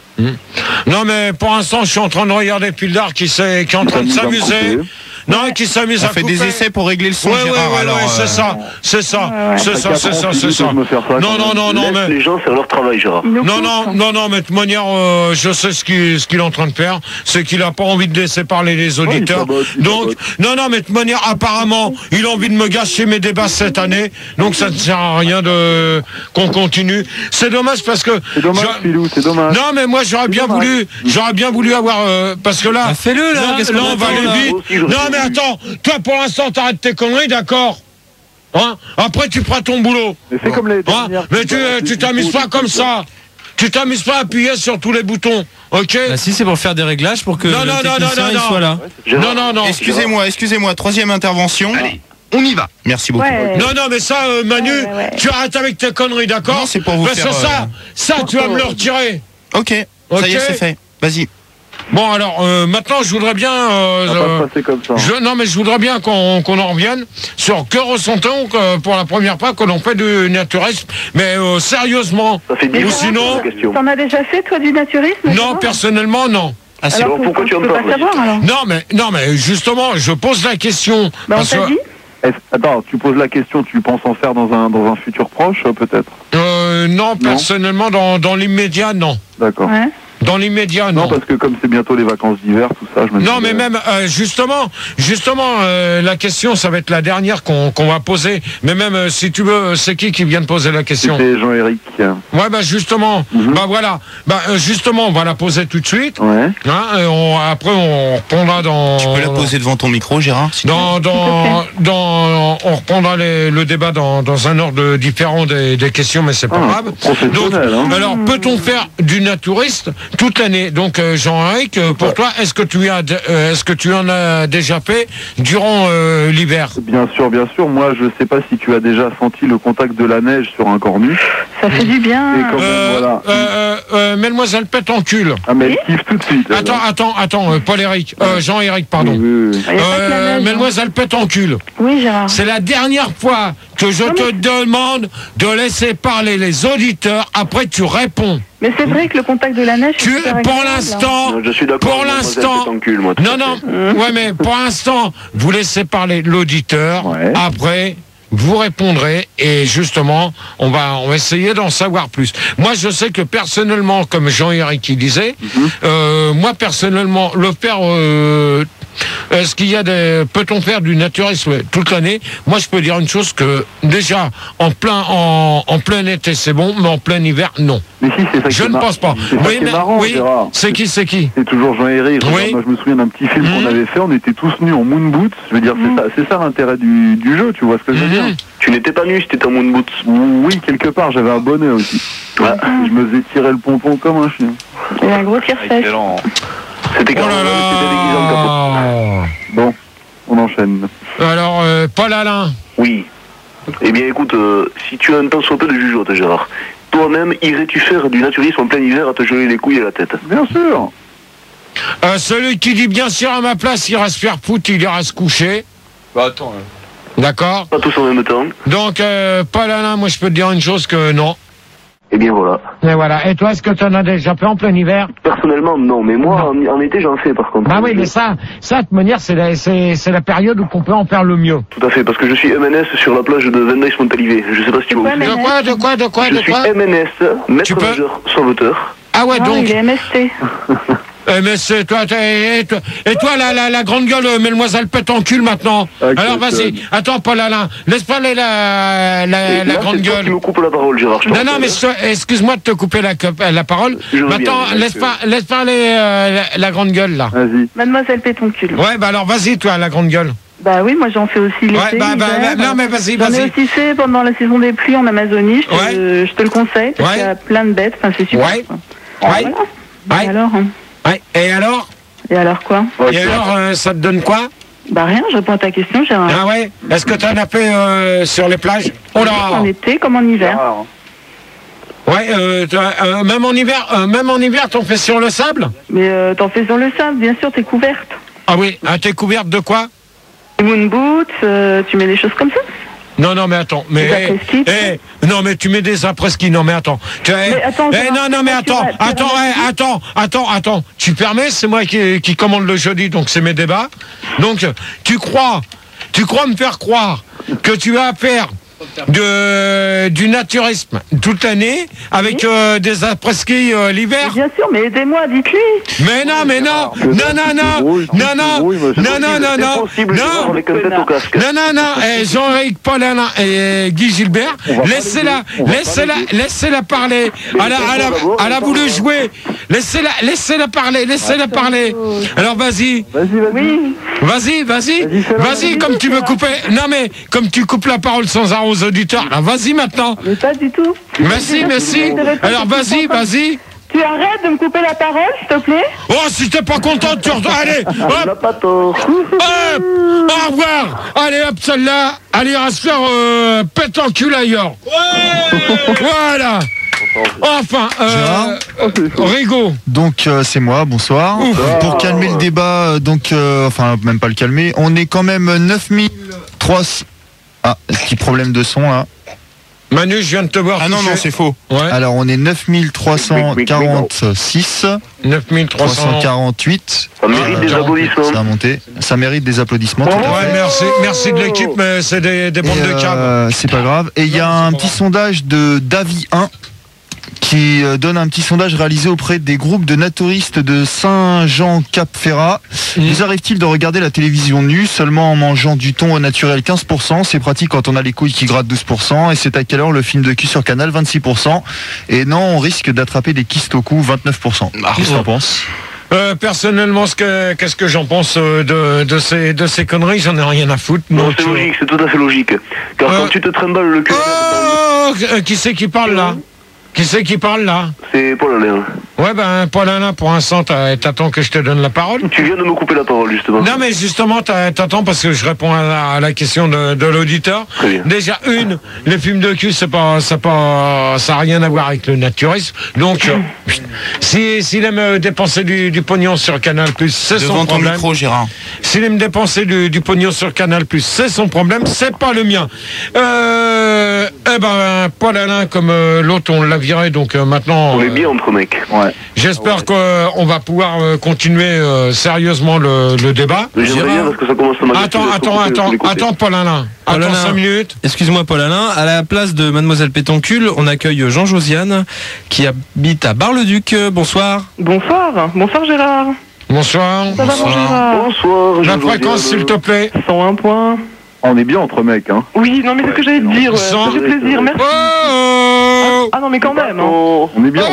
Non, mais pour l'instant, je suis en train de regarder Pildar qui, s'est- qui est en train de Ça nous a s'amuser. coupé. Non, qui s'amuse On à fait couper. des essais pour régler le son, Ouais, ouais, Gérard. ouais, alors, ouais, c'est euh, ça, c'est ça, c'est Ça ça, fait c'est quatre ça, ans c'est qu'il ça. dit de me faire ça, Non, quand non, même. non, non, Laisse mais. les gens faire leur travail, Gérard. Il nous Non, pousse. non, non, non, mais de toute manière, euh, je sais ce qu'il ce qu'il est en train de faire, c'est qu'il a pas envie de laisser parler les auditeurs. sabote, il Donc, sabote. non, non, mais de toute manière, apparemment, il a envie de me gâcher mes débats cette année, donc ça ne sert à rien de qu'on continue. C'est dommage parce que. C'est dommage, je- Philou, c'est dommage. Non, mais moi j'aurais bien dommage. voulu, j'aurais bien voulu avoir, euh, parce que là. Bah, fais-le, là, qu'est-ce là, qu'on on va attend, aller là vite. Moi aussi, j'aurais Non, mais voulu. attends, toi pour l'instant t'arrêtes tes conneries, d'accord? Hein? Après tu feras ton boulot. Mais c'est comme les Hein? dernières- Mais tu euh, tu t'amuses pas comme ça. Tu t'amuses pas à appuyer sur tous les boutons, ok? Bah, si c'est pour faire des réglages pour que Non, le non, non, technicien non, il non. soit là. Non, non, non. Excusez-moi, excusez-moi, troisième intervention. On y va. Merci beaucoup. Ouais. Non, non, mais ça, euh, Manu, Ouais, ouais, ouais. tu arrêtes avec tes conneries, d'accord? Non, c'est pour vous Parce faire, que ça, euh, ça, tu vas me le retirer. Ok, Ok. ça y est, c'est fait. Vas-y. Bon, alors, euh, maintenant, je voudrais bien... euh, Ça va euh, pas se passer comme ça. Je, non, mais je voudrais bien qu'on qu'on en revienne sur que ressentons que pour la première fois que l'on fait du naturisme, mais euh, sérieusement. Ça fait dix Ou fois sinon, la question. T'en as déjà fait, toi, du naturisme? non, Gérard personnellement, non. Ah, c'est Alors, Alors, pourquoi tu en peux parles, pas savoir, alors? Non, mais non, mais justement, je pose la question. Bah, on parce t'a que, dit? Est-ce- Attends, tu poses la question, tu penses en faire dans un, dans un futur proche, euh, peut-être? euh, non, personnellement, dans, dans l'immédiat, non. D'accord. Ouais. Dans l'immédiat, non. Non, parce que comme c'est bientôt les vacances d'hiver, tout ça, je me Non, dis, mais euh, même euh, justement, justement, euh, la question, ça va être la dernière qu'on qu'on va poser. Mais même euh, si tu veux, c'est qui qui vient de poser la question? C'était Jean-Éric. euh, Ouais, bah justement, Mhm. bah voilà, bah euh, justement, on va la poser tout de suite. Ouais. Hein, et on, après, on reprendra dans. Tu peux la poser devant ton micro, Gérard si tu veux. Dans, dans, dans, on reprendra les- le débat dans, dans un ordre différent des, des questions, mais c'est pas Ah, grave. Donc, professionnel, hein. alors, peut-on faire du naturiste toute l'année? Donc, euh, Jean-Éric, euh, pour toi, est-ce que tu as, de- euh, est-ce que tu en as déjà fait durant euh, l'hiver? Bien sûr, bien sûr. Moi, je sais pas si tu as déjà senti le contact de la neige sur un corps nu. Ça fait du bien. Et quand même, Euh, voilà. euh, euh, Mademoiselle pète en cul. Ah, mais elle kiffe tout de suite. elle, Attends, hein. attends, attends, euh, Paul-Éric, euh, Jean-Éric, pardon. Oui, oui, oui. Il y a pas que la Euh, neige, hein. Mademoiselle pète en cul. Oui, Gérard. C'est la dernière fois que je Non, te mais- demande de laisser parler les auditeurs, après tu réponds. Mais c'est vrai que le contact de la neige. Tu, c'est super pour agréable, hein. l'instant, Non, je suis d'accord, pour mademoiselle, l'instant, c'est ton cul, moi, tout non, à non, fait. ouais, mais pour l'instant, vous laissez parler l'auditeur, Ouais. après, vous répondrez, et justement, on va, on va essayer d'en savoir plus. Moi, je sais que personnellement, comme Jean-Éric il disait, Mhm. euh, moi, personnellement, le faire, euh, est-ce qu'il y a des, peut-on faire du naturisme toute l'année? Moi, je peux dire une chose que, déjà, en plein, en, en plein été, c'est bon, mais en plein hiver, non. Mais si, c'est ça qui Je est ne mar- pense pas. C'est ça Oui, qui mais, est marrant, oui, Gérard. c'est qui, c'est qui? C'est toujours Jean-Éric. Oui. Regarde, moi, je me souviens d'un petit film Mhm. qu'on avait fait. On était tous nus en moon boots. Je veux dire, c'est ça, c'est ça l'intérêt du, du jeu. Tu vois ce que je veux Mhm. dire? Tu n'étais pas nu, c'était en moon boots. Oui, quelque part, j'avais un bonnet aussi. Ouais. Je me faisais tirer le pompon comme un chien. Il y a un gros tire-sèche. Excellent. C'était Oh quand là c'était déguisé en capot. là. Bon, on enchaîne. Alors, euh, Paul Alain. Oui. Eh bien, écoute, euh, si tu as un temps soit peu de jugeote, Gérard, toi-même, irais-tu faire du naturisme en plein hiver à te geler les couilles et la tête? Bien sûr. Euh, celui qui dit bien sûr à ma place, il reste faire foutre, il ira se coucher. Bah attends. D'accord? Pas tous en même temps. Donc, euh, Paul Alain, moi je peux te dire une chose que non. Eh bien, voilà. Et voilà. Et toi, est-ce que tu en as déjà fait en plein hiver? Personnellement, non, mais moi, en, en été, j'en fais par contre. Bah oui, mais ça, ça, de toute manière, c'est la, c'est, c'est la période où on peut en faire le mieux. Tout à fait, parce que je suis M N S sur la plage de Vendeis-Montalivet. Je sais pas si tu vois où quoi, c'est. De quoi, de quoi, de quoi, Je de suis quoi? M N S, Tu maître peux- nageur, sauveteur. Ah ouais, Ah, donc. il est M S T. Eh, mais c'est toi, t'es- et toi, et toi la, la, la grande gueule, euh, mademoiselle pète en cul maintenant. Ok, Alors vas-y, ça- attends Paul Alain, laisse parler la, la, Et la là, grande c'est toi gueule. qui me coupe la parole, Gérard. je te Non, non, rappelle. mais so- excuse-moi de te couper la, cop- la parole. Je veux Maintenant, bien, laisse, je- pas, laisse parler euh, la, la grande gueule, là. Vas-y. Mademoiselle Pétoncule. Ouais, bah alors vas-y, toi, la grande gueule. Bah oui, moi j'en fais aussi l'été. Ouais, bah, bah, l'hiver. bah, non, mais vas-y, J'en ai vas-y. aussi fait pendant la saison des pluies en Amazonie. Je te, Ouais. je te le conseille. Parce Ouais. qu'il y a plein de bêtes. Enfin, c'est super. Ouais. quoi. Ouais. Voilà. Ouais. Et alors hein Ouais. Et alors Et alors quoi Et alors, euh, ça te donne quoi? Bah rien, je réponds à ta question, Gérard. Ah ouais? Est-ce que t'en as fait euh, sur les plages? Oh là! En été comme en hiver. Ouais, euh, toi, euh, même en hiver, euh, même en hiver, t'en fais sur le sable? Mais euh, t'en fais sur le sable, bien sûr, t'es couverte. Ah oui, ah, t'es couverte de quoi? Les moon boots, euh, tu mets des choses comme ça. Non, non, mais attends, mais, Des après-ski, eh, eh, non, mais tu mets des après-ski, non, mais attends, tu, eh, Mais attends, eh, Gérard, non, non, mais tu attends, vas- tu vas attends, remettre eh, attends, attends, attends, tu permets, c'est moi qui, qui commande le jeudi, donc c'est mes débats, donc, tu crois, tu crois me faire croire que tu vas faire de, du naturisme toute l'année, avec euh, des après-ski euh, l'hiver? Bien sûr, mais aidez-moi, dites-lui. Mais non, mais non, non, non, non, non, non, non, non, non, non, Impossible, Gérard, non, avec un tête au casque. non, non, non, eh, Jean-Éric Paul Alain et Guy Gilbert, laissez-la, laissez-la, laissez-la parler. Elle a, elle a, elle a voulu jouer. Laissez-la, laissez-la parler, laissez-la parler. Alors vas-y, Vas-y, vas-y. Oui. vas-y, vas-y, vas-y, comme tu veux couper. Non mais, comme tu coupes la parole sans arrêt aux auditeurs, là, vas-y maintenant. Mais pas du tout. Merci, merci. Alors vas-y, vas-y. Tu arrêtes de me couper la parole, s'il te plaît. Oh, si t'es pas contente, tu retournes. Allez, On n'a hop, pas tort. hop, au revoir. Allez, hop, celle-là, elle ira se faire euh, pète en cul ailleurs. Voilà. Enfin, euh, euh, Rigaud. Donc euh, c'est moi, bonsoir. Ouf. Euh, pour calmer le débat, euh, donc euh, enfin même pas le calmer, on est quand même neuf mille trois cents. Ah, petit problème de son là. Manu, je viens de te voir. Ah non, toucher. non, c'est faux. Ouais. Alors on est neuf mille trois cent quarante-six, neuf mille trois trois cents. cent quarante-huit. Ça mérite des applaudissements. Ça a monté. Ça mérite des applaudissements. tout à Ouais, fait. merci, merci de l'équipe, mais c'est des, des bandes Et, de câbles. euh, c'est pas grave. Et il y a un petit sondage de Davi un qui euh, donne un petit sondage réalisé auprès des groupes de naturistes de Saint-Jean-Cap-Ferrat. Mmh. Vous arrive-t-il de regarder la télévision nue seulement en mangeant du thon au naturel quinze pour cent? C'est pratique quand on a les couilles qui grattent douze pour cent. Et c'est à quelle heure le film de cul sur Canal? vingt-six pour cent. Et non, on risque d'attraper des kystes au cou, vingt-neuf pour cent. Qu'est-ce que t'en penses? Euh, personnellement, ce que, qu'est-ce que j'en pense euh, de, de, ces, de ces conneries? J'en ai rien à foutre. Non, donc, c'est euh, logique, c'est tout à fait logique. Car Euh. quand tu te trimballes le cul, Oh, euh, qui c'est qui parle là? Qui c'est qui parle là? c'est Paul Alain. Ouais, ben, Paul Alain, pour l'instant, t'as- t'attends que je te donne la parole. Tu viens de me couper la parole, justement. Non, mais justement, t'as- t'attends parce que je réponds à la, à la question de, de l'auditeur. Très bien. Déjà, une, les films de cul, c'est pas, c'est pas, ça a rien à voir avec le naturisme. Donc, euh, si, s'il aime euh, dépenser du, du pognon sur Canal+, c'est son Devant ton problème. micro, Gérard. S'il aime dépenser du, du pognon sur Canal+, c'est son problème, c'est pas le mien. Euh, eh ben, Paul Alain, comme euh, l'autre, on l'a viré, donc euh, maintenant... On est euh, bien entre mecs. Ouais. J'espère qu'on va pouvoir euh, continuer euh, sérieusement le, le débat. Mais j'aimerais bien parce que ça commence à m'agacer Attends, d'être attends, coupé de tous attends, les côtés. attends, Paul Alain. Paul Attends Alain. cinq minutes. Excuse-moi Paul Alain, à la place de Mademoiselle Pétoncule, on accueille Jean Josiane qui habite à Bar-le-Duc. Euh, Bonsoir. Bonsoir, bonsoir Gérard. Bonsoir. Ça va mon Gérard? Bonsoir, La Jean fréquence, Josiane. s'il te plaît. cent un points. On est bien entre mecs, hein. Oui, non mais c'est ce que j'allais te dire, ouais. Sans- Ça fait plaisir, merci. Oh Ah non mais quand même, hein. Oh, On est bien entre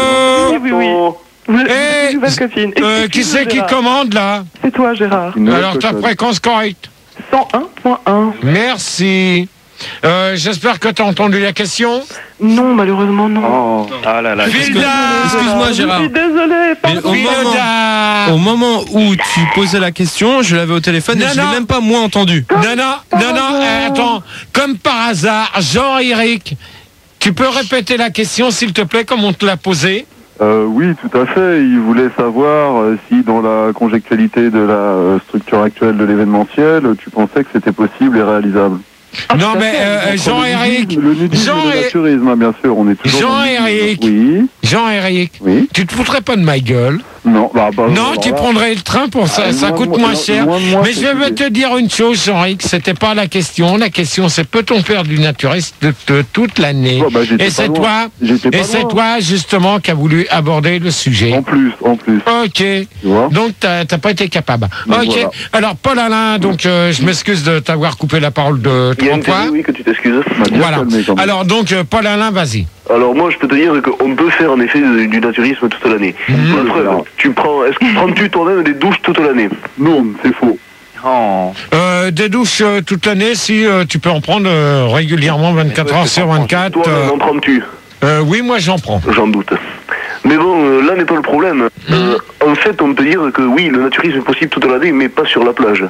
Oh Oui, oui, oui. oh. Vous êtes Eh, une nouvelle copine. Euh, Excuse-moi, Qui c'est qui Gérard. commande là? C'est toi Gérard. Une nouvelle Alors ta cochonne. fréquence correcte. cent un point un. Merci. Euh, J'espère que tu as entendu la question. Non, malheureusement non. Oh. Ah là là. Vilda. Excuse-moi, Gérard. Je suis désolée, Mais pardon. au moment, Vilda. au moment où tu posais la question, je l'avais au téléphone et Non, je l'ai non. même pas moi entendu. Non, non, non, non, euh, attends. Comme par hasard, Jean-Éric, tu peux répéter la question, s'il te plaît, comme on te l'a posée? Euh, oui, tout à fait. Il voulait savoir euh, si, dans la conjectualité de la euh, structure actuelle de l'événementiel, tu pensais que c'était possible et réalisable. Non, mais euh, Entre Jean-Éric, Le nudisme Jean et le et- naturisme, hein, bien sûr, on est toujours dans le Jean-Éric. nudisme. Oui, Jean-Éric, oui. tu te foutrais pas de ma gueule? Non, bah, bah, Non, alors tu là, prendrais le train pour ça, Ah, ça loin coûte de moi- moins loin- cher. loin de moi, Mais je cette vais idée. te dire une chose, Jean-Éric, c'était pas la question. La question, c'est peut-on faire du naturisme de, de toute l'année? Oh, bah, j'étais Et pas c'est loin. toi, J'étais pas et c'est loin. toi justement qui a voulu aborder le sujet. En plus, en plus. Ok. Tu vois. Donc t'as t'as pas été capable. Donc, Ok. voilà. Alors Paul Alain, donc euh, je m'excuse de t'avoir coupé la parole de Il y a trois une fois. théorie, oui, que tu t'excuses. On m'a bien Voilà. calmé, quand même. Alors donc euh, Paul Alain, vas-y. Alors moi, je peux te dire qu'on peut faire en effet du du naturisme toute l'année. Mhm. La preuve, tu prends, est-ce que prends-tu toi-même des douches toute l'année? Non, c'est faux. Oh. Euh, des douches euh, toute l'année, si euh, tu peux en prendre euh, régulièrement, vingt-quatre heures sur vingt-quatre. Toi-même, euh, en prends-tu? euh, oui, moi j'en prends. J'en doute. Mais bon, euh, là n'est pas le problème. Euh, en fait, on peut dire que oui, le naturisme est possible toute l'année, mais pas sur la plage.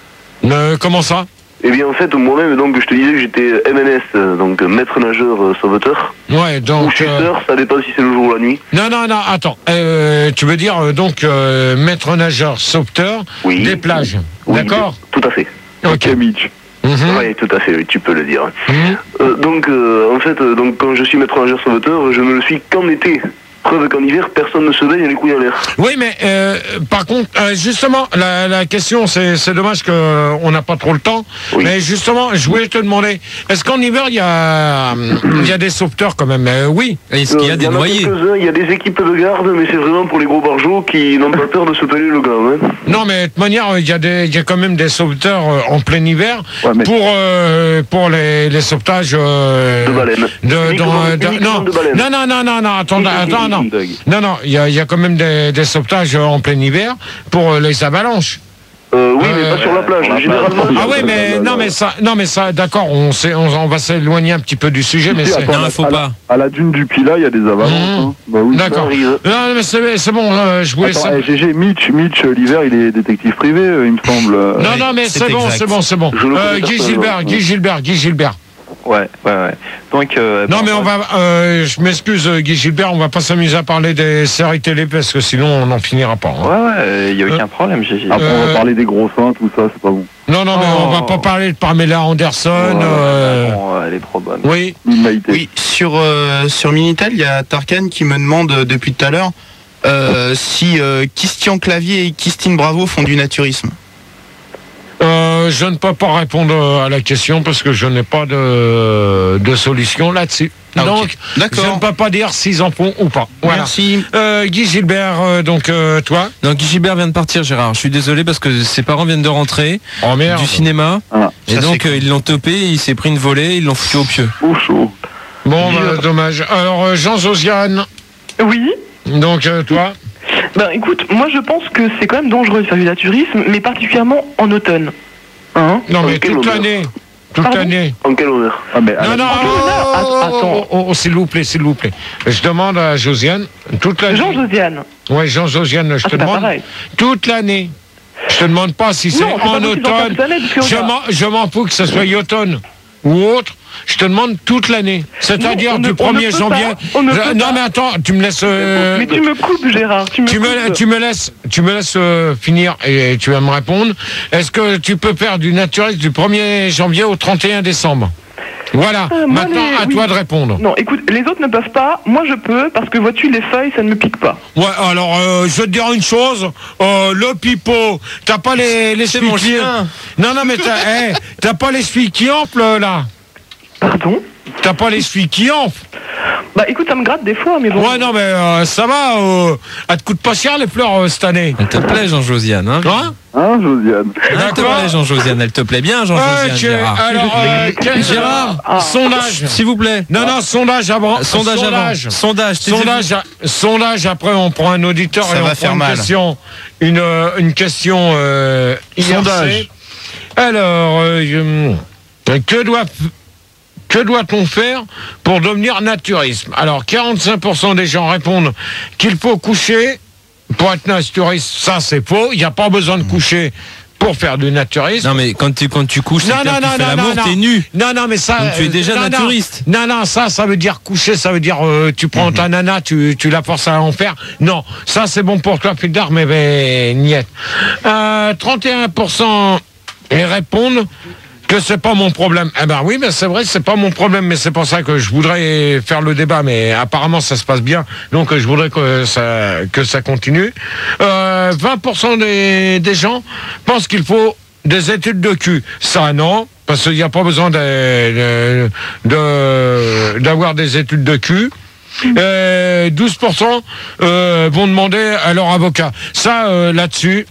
Euh, comment ça? Eh bien, en fait, moi-même, donc, je te disais que j'étais M N S, euh, donc euh, maître nageur euh, sauveteur. Ouais, Ou donc. euh, chuteur, ça dépend si c'est le jour ou la nuit. Non, non, non, attends. Euh, tu veux dire euh, donc euh, maître nageur, sauveteur Oui. des plages. Oui, D'accord? Tout à fait. Ok. Ok, Mitch. Mhm. Oui, tout à fait, oui, tu peux le dire. Mhm. Euh, donc, euh, en fait, euh, donc, quand je suis maître nageur sauveteur, je ne le suis qu'en été. Preuve qu'en hiver, personne ne se baigne les couilles en l'air. Oui, mais euh, par contre, euh, justement, la, la question, c'est c'est dommage qu'on n'a pas trop le temps. Oui. Mais justement, je voulais te demander, est-ce qu'en hiver, il y a, il y a des sauveteurs quand même? Euh, Oui. Est-ce qu'il y a Euh, des en noyés? quelques-uns, il y a des équipes de garde, mais c'est vraiment pour les gros barjots qui n'ont pas peur de se peler le gars. Hein. Non, mais de toute manière, il y a, des, il y a quand même des sauveteurs euh, en plein hiver Ouais, mais- pour, euh, pour les, les sauvetages... euh, De baleines. de- Uniquement- dans- de- uniquement non, de baleines. non, non, non, non, non, attends, Si, si, si, attends, si, non. si. Non, non, il y a, il y a quand même des, des sauvetages euh, en plein hiver pour euh, les avalanches. Euh, oui, Euh, mais pas sur la plage. sur la Généralement, Ah oui, mais non, mais ça, non, mais ça, d'accord, on, sait- on, on va s'éloigner un petit peu du sujet, mais Si, c'est. attends, Non, à- faut à la- pas. À la dune du Pilat, il y a des avalanches. Mmh. hein. Bah oui. D'accord. arrive. Non, mais c'est c'est bon, euh, je voulais Attends, ça. eh, G G, Mitch, Mitch, euh, l'hiver, il est détective privé, euh, il me semble. euh. Non, non, mais c'est c'est bon, exact. c'est bon, c'est bon. Je le Euh, connais Guy personnellement. Gilbert, Guy Gilbert, Guy Gilbert. Ouais, ouais, ouais. Donc. euh, Non, bon, mais on va, euh, je m'excuse, euh, Guy Gilbert, on va pas s'amuser à parler des séries télé parce que sinon on n'en finira pas. hein. Ouais, ouais, il y a aucun problème, Gigi. Après, on Euh, va parler des gros seins, tout ça, c'est pas bon. Non, non, mais Oh. on va pas parler de Pamela Anderson. Ouais, euh, Bon, elle est trop bonne. Oui. Ni Maïté. Oui, sur, euh, sur Minitel, il y a Tarkan qui me demande euh, depuis tout à l'heure euh, si euh, Christian Clavier et Christine Bravo font du naturisme. Euh, je ne peux pas répondre à la question parce que je n'ai pas de, de solution là-dessus. Ah, ok. Donc, D'accord. je ne peux pas dire s'ils en font ou pas. Voilà. Merci. Euh, Guy Gilbert, euh, donc euh, toi. Donc Gilbert vient de partir, Gérard. Je suis désolé parce que ses parents viennent de rentrer Oh merde. du cinéma. Ah, Et ça, donc c'est cool. euh, ils l'ont topé, il s'est pris une volée, ils l'ont foutu au pieu. au chaud. Bon, bah, dommage. Alors, euh, Jean Josiane, Oui. donc euh, toi. Ben écoute, moi je pense que c'est quand même dangereux de faire du naturisme, mais particulièrement en automne. Hein? Non, mais quel toute honneur. l'année. Toute Pardon l'année. En quel honneur? Ah, mais à Non, la- non, quel oh, honneur oh, oh, Attends. oh, oh, s'il vous plaît, s'il vous plaît. Je demande à Josiane, toute l'année. Jean-Josiane. Oui, Jean-Josiane, je Ah, te c'est pas demande pareil. toute l'année. Je te demande pas si c'est Non, c'est pas en possible d'en faire automne. toute l'année, parce que Je regarde. m'en, je m'en fous que ce soit automne ou autre. Je te demande toute l'année. C'est-à-dire Non, on du ne- on ne premier peut janvier. pas, on ne Je- peut non, pas. mais attends, tu me laisses. euh, Mais tu me coupes, Gérard. Tu me tu coupes. me, tu me laisses, tu me laisses euh, finir et tu vas me répondre. Est-ce que tu peux faire du naturiste du premier janvier au trente et un décembre? Voilà. Ah, moi, Maintenant, les- à oui. toi de répondre. Non, écoute, les autres ne peuvent pas. Moi, je peux, parce que vois-tu, les feuilles, ça ne me pique pas. Ouais, alors euh, je vais te dire une chose, euh, le pipeau, t'as pas les les C'est mon cheveux qui- chien. Non non mais t'as hey, t'as pas les chevilles qui enflent là. Pardon? T'as pas les chevilles qui enflent. Bah, écoute, ça me gratte des fois, mais bon. Ouais non mais euh, ça va, euh, elles te coûtent pas cher les fleurs euh, cette année. Elle te plaît, Jean-Josiane, hein Hein? Hein, Josiane? Elle te D'accord. plaît, Jean-Josiane, elle te plaît bien, Ouais, Jean-Josiane, tu- Gérard. alors euh, quel- Gérard, Ah. sondage. S'il vous plaît. Non non sondage avant. Sondage avant. Sondage. t'es- Sondage, à- sondage, après on prend un auditeur Ça et on va prend faire une mal. question, une, euh, une question euh, I R C. Sondage. Alors, euh, euh, que doit que doit-on faire pour devenir naturiste? Alors, quarante-cinq pour cent des gens répondent qu'il faut coucher pour être naturiste. Ça, c'est faux. Il n'y a pas besoin de coucher pour faire du naturisme. Non mais quand tu quand tu couches, c'est Non, que non, tu non, fais non, l'amour, non, t'es non. nu. Non, non, mais ça. Donc tu es déjà non, non. naturiste. Non, non, ça, ça veut dire coucher, ça veut dire euh, tu prends ta nana, tu, tu la forces à en faire. Non, ça c'est bon pour toi, plus tard, mais ben, niet. Euh, trente et un pour cent ils répondent que c'est pas mon problème. Eh ben oui, mais c'est vrai, c'est pas mon problème, mais c'est pour ça que je voudrais faire le débat, mais apparemment ça se passe bien, donc je voudrais que ça, que ça continue. Euh, vingt pour cent des, des gens pensent qu'il faut des études de cul. Ça, non, parce qu'il n'y a pas besoin de, de- d'avoir des études de cul. Euh, douze pour cent euh, vont demander à leur avocat. Ça, euh, là-dessus,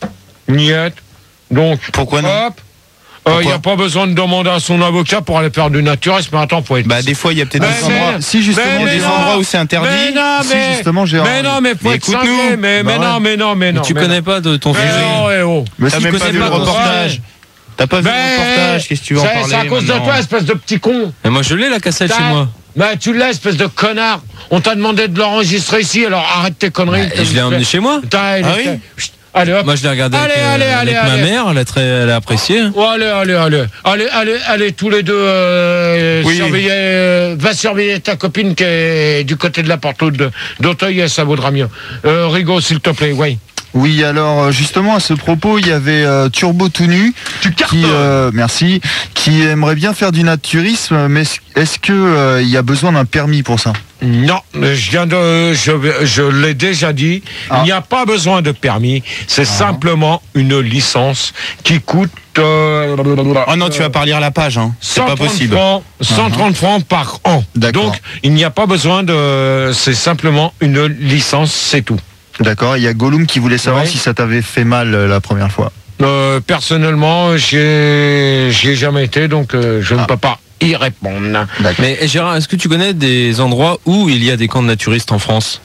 niet. Donc, Pourquoi non? hop, il n'y Pourquoi a pas besoin de demander à son avocat pour aller faire du naturisme. Mais attends, faut être... Bah, des fois, il y a peut-être Mais- des endroits, mais- Si justement, mais- mais des non. endroits où c'est interdit. Mais non, Si, mais... justement, Gérard. Mais non, mais faut Mais être écoute-nous. cinglé. Mais, mais Bah non, ouais. mais non, mais Mais non. tu mais connais non. pas de ton Mais sujet. non, eh oh. Mais T'as si, même tu pas connais vu le pas ton- reportage. T'as pas vu Ben, le reportage, qu'est-ce que tu veux en c'est- parler C'est à cause de maintenant toi, espèce de petit con. Mais moi je l'ai la cassette chez moi. Bah, tu l'as, espèce de connard. On t'a demandé de l'enregistrer ici, alors arrête tes conneries. Et je l'ai emmené chez moi. Putain, il Ah était- oui Chut, Allez, hop. Moi je l'ai regardé avec, Allez, euh, allez, allez, avec ma allez. mère, elle a, très, elle a apprécié. Oh, allez, allez, allez, allez, allez, allez, tous les deux, euh, Oui. surveiller, euh, va surveiller ta copine qui est du côté de la porte de- d'Auteuil, et ça vaudra mieux. Euh, Rigaud, s'il te plaît, oui. Oui, alors euh, justement à ce propos, il y avait euh, Turbo tout nu qui, euh, merci, qui aimerait bien faire du naturisme, mais est-ce que euh, il y a besoin d'un permis pour ça? Non, je viens de, je, je l'ai déjà dit, Ah. il n'y a pas besoin de permis, c'est simplement une licence qui coûte euh, Oh non, tu vas pas relire la page, hein. C'est pas cent trente possible. francs, cent trente francs par an. D'accord. Donc, il n'y a pas besoin de, c'est simplement une licence, c'est tout. D'accord, il y a Gollum qui voulait savoir Ouais. si ça t'avait fait mal euh, la première fois. Euh, personnellement, j'y ai, j'y ai jamais été, donc euh, je ne Ah. peux pas y répondre. Mais eh, Gérard, est-ce que tu connais des endroits où il y a des camps de naturistes en France?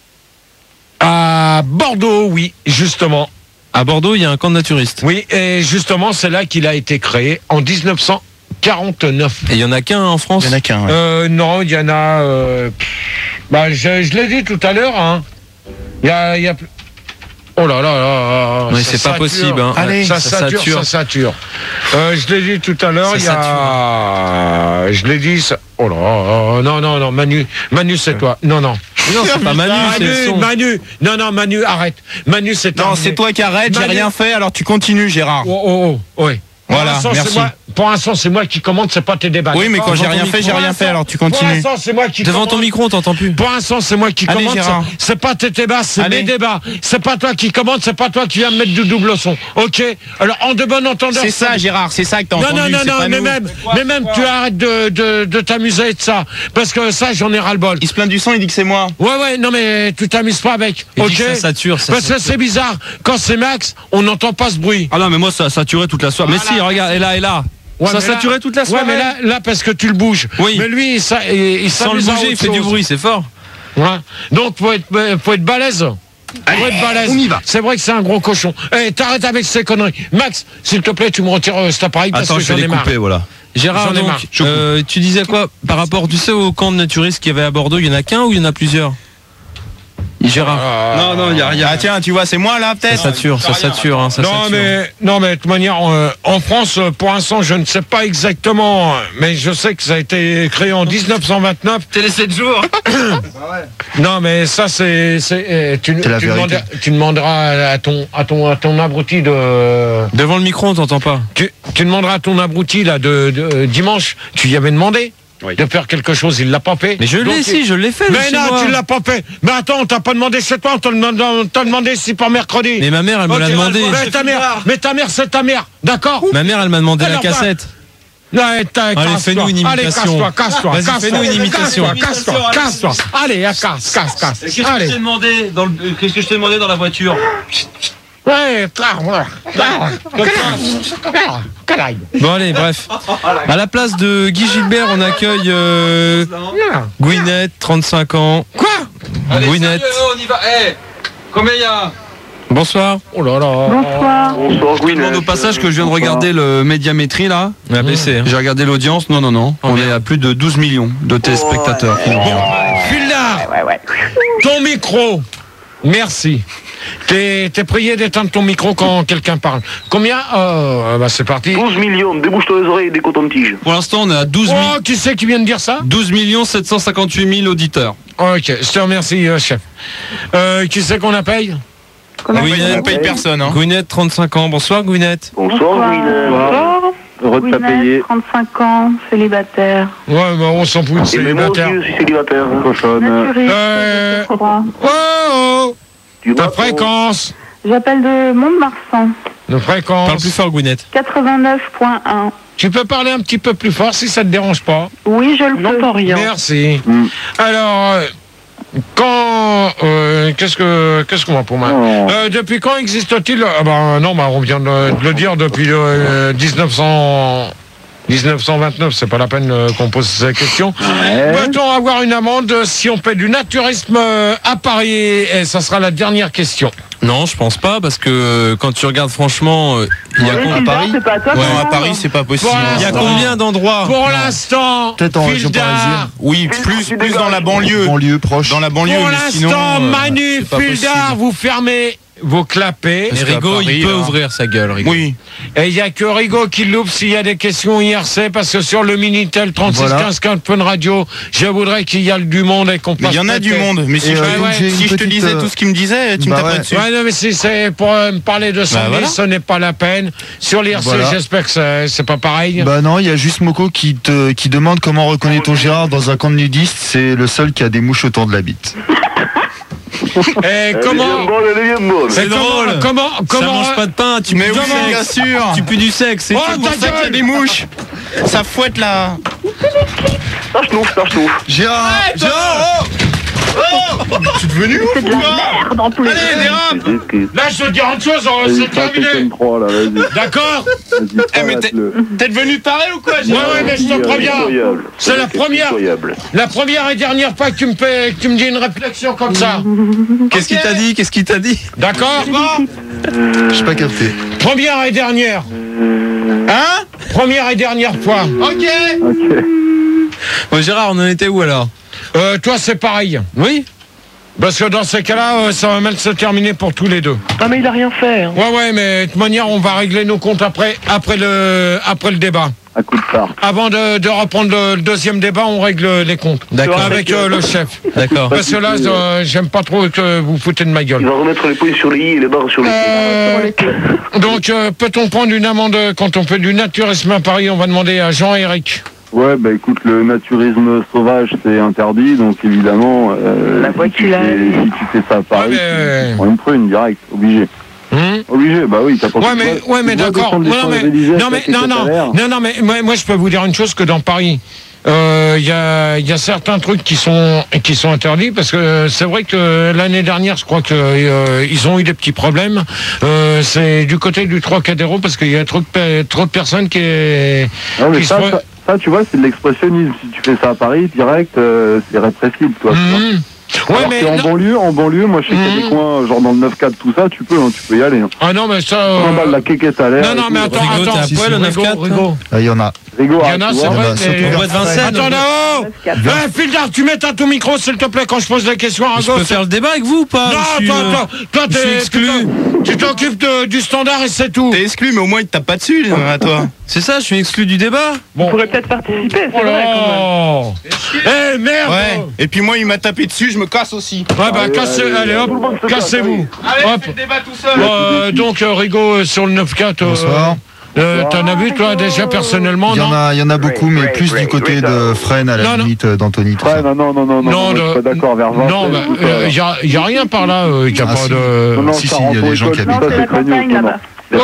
À Bordeaux, oui, justement. À Bordeaux, il y a un camp de naturistes. Oui, et justement, c'est là qu'il a été créé, en dix-neuf cent quarante-neuf. Et il y en a qu'un en France? Il y en a qu'un, ouais. Euh, non, il y en a... euh, pff, bah, je, je l'ai dit tout à l'heure, hein. Il y a... il y a plus- Oh là là là, Oui, ça c'est pas sature. possible, hein. Allez, ça, ça sature, sature. ça sature. Euh, je l'ai dit tout à l'heure, Ça il y a... Je l'ai dit, ça... Oh là là, non, non, non, Manu, Manu, c'est toi. Non, non. Non, c'est pas Manu, c'est le Manu, son. Manu, non, non, Manu, arrête. Manu, c'est Non, terminé. c'est toi qui arrête, j'ai Manu- rien fait, alors tu continues, Gérard. Oh, oh, oh, oui. Pour Voilà, l'instant, merci. c'est moi- Pour l'instant, c'est moi qui commande, c'est pas tes débats. Oui, mais d'accord quand j'ai Devant rien ton fait, j'ai micro. rien fait, alors tu Pour continues. l'instant, c'est moi qui Devant commande. ton micro, on t'entend plus. Pour l'instant, c'est moi qui Allez, commande. Gérard. c'est- C'est pas tes débats, c'est Allez. mes débats. C'est pas toi qui commande, c'est pas toi qui viens me mettre du double son. Ok. Alors, en de bon entendeur. C'est ça, Gérard, c'est ça que t'as Non, entendu, non, non, c'est non, pas mais nous. même, mais même, tu arrêtes de, de, de t'amuser de ça. Parce que ça, j'en ai ras-le-bol. Il se plaint du son, il dit que c'est moi. Ouais, ouais, non, mais tu t'amuses pas avec. Il Ok. dit que ça sature, ça Parce que sature. c'est bizarre. Quand c'est Max, on n'entend pas ce bruit. Ah non, mais moi ça a saturé toute la soirée. Mais si, regarde, et là, et là. Ouais, ça a mais là- saturé toute la Ouais, soirée. mais là, là, parce que tu le bouges. Oui. Mais lui, il, s'a- il, il Sans le s'amuse à bouger, il autre fait du chose. bruit, c'est fort. Ouais. Donc, faut être, faut être balèze. Pour être balèze. on y va. C'est vrai que c'est un gros cochon. Eh, t'arrêtes avec ces conneries. Max, s'il te plaît, tu me retires euh, cet appareil parce Attends, que je vais j'en ai les marre. couper, voilà. Gérard, J'en ai donc, marre. euh, tu disais quoi par rapport, tu sais, au camp de naturistes qu'il y avait à Bordeaux, il y en a qu'un ou il y en a plusieurs? Gérard. Non, non, il y a rien. Ah tiens, tu vois, c'est moi là Ça peut-être. sature, ça sature, hein, ça Non sature. mais, non mais de toute manière, euh, en France, euh, pour l'instant, je ne sais pas exactement, mais je sais que ça a été créé en dix-neuf cent vingt-neuf. T'es les sept jours. Non mais ça c'est, c'est euh, tu, C'est la tu, vérité. demanderas, tu demanderas à ton, à ton, à ton abruti de, Devant le micro, on t'entend pas. tu, tu demanderas à ton abruti là de, de euh, dimanche, tu y avais demandé Oui. de faire quelque chose, il l'a pas fait. Mais je Donc, l'ai, si, je l'ai fait. Mais chez non, moi. tu l'as pas fait. Mais attends, on t'a pas demandé chez toi, on t'a demandé, on t'a demandé si par mercredi. Mais ma mère, elle me l'a Ok, demandé. Mais ta mère, mais ta mère, c'est ta mère, d'accord? Ma mère, elle m'a demandé la Alors, bah, cassette. Allez, t'as- Allez, casse-toi. fais-nous une Allez, imitation. casse-toi, casse-toi. Vas-y, casse-toi. fais-nous une imitation. Casse-toi, casse-toi, casse-toi. Allez, à casse, casse, casse. Qu'est-ce que je Allez. t'ai demandé dans le... Qu'est-ce que je t'ai demandé dans la voiture? Ouais, là, voilà. Là, là, canaille. Bon, allez, bref. À la place de Guy Gilbert, on accueille euh, Là. Gwyneth, trente-cinq ans. Quoi? Gwyneth. on y va. Eh, combien il y a? Bonsoir. Oh là là. Bonsoir. Bonsoir, Je te demande au passage que je viens de regarder le médiamétrie là. On a baissé. hein. J'ai regardé l'audience. Non, non, non. On est à plus de douze millions de téléspectateurs qui nous regardent. Fulda, ton micro. Merci. T'es t'es prié d'éteindre ton micro quand quelqu'un parle. Combien? Oh, bah c'est parti. douze millions, débouche-toi les oreilles et des cotons-tiges. Pour l'instant, on est à douze Oh, qui c'est qui vient de dire ça? millions sept cent cinquante-huit mille auditeurs. Ok, je te remercie, euh, chef. Euh, qui c'est qu'on appelle? Comment Gwyneth, On paye personne. Hein. Gwyneth, trente-cinq ans. Bonsoir, Gwyneth. Bonsoir, Gwyneth. Bonsoir. Heureux de Gwyneth, t'appayer. trente-cinq ans, célibataire. Ouais, bah on s'en fout de Et mais moi aussi, célibataire. je suis célibataire. Cochonne. Naturiste, Euh, je crois. Oh, oh, Tu ta vas, fréquence. J'appelle de Mont-de-Marsan, De fréquence. Parle plus fort, Gwyneth. quatre-vingt-neuf point un. Tu peux parler un petit peu plus fort si ça te dérange pas. Oui, je le n'entends rien. Merci. Mm. Alors, euh, quand... euh, qu'est-ce que qu'est-ce qu'on va pour moi Oh. euh, Depuis quand existe-t-il ah ben, non, bah, on vient de, de le dire depuis euh, dix-neuf cent... dix-neuf cent vingt-neuf, c'est pas la peine euh, qu'on pose cette question. Peut-on avoir une amende si on fait du naturisme euh, à Paris? Et ça sera la dernière question. Non, je pense pas, parce que euh, quand tu regardes franchement, euh, il y a Oui, com- Fulda, Paris. c'est pas à toi. Ouais, qu'on à parle. Paris, c'est pas possible. Voilà. Il y a Non. combien d'endroits? Pour l'instant, Peut-être en région Fulda, parisienne. Oui, plus, plus dans la banlieue. Banlieue proche. Dans la banlieue, pour mais sinon. l'instant, euh, Manu, c'est pas Fulda, possible. vous fermez vos clapets. Et Parce qu'à Rigaud, il Paris, peut là- ouvrir sa gueule, Rigaud. Oui. Et il n'y a que Rigaud qui l'ouvre s'il y a des questions I R C, parce que sur le Minitel trente-six Voilà. quinze quinze Fun Radio, je voudrais qu'il y ait du monde et qu'on Mais passe. il y en a du peut-être- monde. Mais si Et, je, euh, te- donc, j'ai si une je te petite, disais euh, tout ce qu'il me disait, tu me bah taperais ouais. dessus. Ouais, non, mais si c'est pour euh, me parler de cent mille, voilà. ce n'est pas la peine. Sur l'I R C, Voilà. j'espère que c'est- c'est pas pareil. Bah non, il y a juste Moko qui te qui demande comment reconnaît-on Gérard dans un camp de nudistes. C'est le seul qui a des mouches autour de la bite. Et Elle est comment bien bonne, elle est bien bonne. C'est drôle. Comment Ça comment mange pas de pain, tu Mais pues oui, du bien sexe. sûr. Tu pues du sexe, c'est Oh, tout. ta C'est pour ça qu'il y a gueule. des mouches. Ça fouette là. Ça schnouf, ça schnouf. Gérard, Gérard, oh Oh Tu es devenu ouf C'est de la merde en plus. Allez, dérape. Qu'est-ce Là, je te dis une chose, euh, Vas-y, c'est passe le terminé. trois, là, vas-y. D'accord? Vas-y, Eh, mais t'es- passe-le. T'es devenu taré ou quoi Ouais, Gérard ouais, mais je te que- préviens. Incroyable. C'est la C'est première. incroyable. La première et dernière fois que tu me fais, que tu me dis une réflexion comme ça. Qu'est-ce qu'il t'a dit? Qu'est-ce qu'il t'a dit? D'accord? j'ai pas capté. Première et dernière. Hein Première et dernière fois. Ok. Ok. Bon, Gérard, on en était où alors? Euh, toi, c'est pareil. Oui? Parce que dans ces cas-là, euh, ça va mal se terminer pour tous les deux. Ah, mais il a rien fait. hein. Ouais, ouais, mais de toute manière, on va régler nos comptes après, après le, après le débat. Un coup de phare. Avant de, de reprendre le, le deuxième débat, on règle les comptes. D'accord. Avec euh, le chef. D'accord. Parce que là, euh, j'aime pas trop que vous foutez de ma Il gueule. va remettre les points sur les i et les barres sur les i. Euh, donc, euh, peut-on prendre une amende quand on fait du naturisme à Paris? On va demander à Jean-Éric. Ouais, bah écoute, le naturisme sauvage, c'est interdit, donc évidemment, euh, La voix si, tu qu'il a fais, eue. si tu fais ça à Paris, Ouais, mais- tu prends une prune direct, obligé. Hum Obligé, bah oui, t'as pas Ouais, mais, ouais, mais d'accord. Non, mais, non, mais, non, non, non, non, mais moi, moi, je peux vous dire une chose, que dans Paris, euh, il y a, il y a certains trucs qui sont, qui sont interdits, parce que c'est vrai que l'année dernière, je crois que euh, ils ont eu des petits problèmes. Euh, c'est du côté du Trocadéro, parce qu'il y a trop de, trop de personnes qui, Non, mais qui ça, se- ça, ça, tu vois, c'est de l'expressionnisme. Si tu fais ça à Paris, direct, euh, c'est répressible, toi. tu vois. Mhm. Ouais, Alors mais qu'en non. banlieue, en banlieue, moi je sais qu'il y a des coins, genre dans le neuf quatre, tout ça, tu peux, hein, tu peux y aller. Hein. Ah non, mais ça. euh, trente balles la quéquette à l'air. Non, non, et mais tout. attends, Rigaud, attends. t'as un poil, le neuf quatre, Rigaud. Ah, il y en a. Rigaud, Il y en a, tu c'est vois. Il y en vrai, a, surtout mais. vers Bois de Vincennes. Attends là-haut. Eh, Fildar, tu mets à ton micro, s'il te plaît, quand je pose la question à Je gauche. peux faire le débat avec vous ou pas? Non, Je suis, attends, euh, attends. Toi, je suis t'es exclu. Tu t'occupes de- du standard et c'est tout. T'es exclu, mais au moins il te tape pas dessus, à toi. C'est ça, je suis exclu du débat. On pourrait peut-être participer, c'est Oh vrai quand même. là. Eh merde. Ouais. Et puis moi il m'a tapé dessus, je me casse aussi. Ouais, bah, Allez, cassez, allez, allez, tout le monde hop, se casse, cassez-vous. Allez, Hop. fais le débat tout seul. Bon, euh, donc, euh, Rigaud, euh, sur le neuf quatre, euh, Bonsoir. euh, t'en as vu, toi, déjà, personnellement, Il y en non? a, il y en a beaucoup, mais plus du côté de Fresnes, à la Non, non. limite euh, d'Anthony. tout Ouais, ça. non, non, non, non, non, Non, moi, je suis de- pas d'accord, vers Vincennes, Non, bah, tout ça, euh, là. y a, y a rien par là, il n'y a Ah, pas si. de... Non, non, Si, ça si, il y a rentre des au gens qui école, Non, ça, c'est la craignos, campagne non, non. là-bas.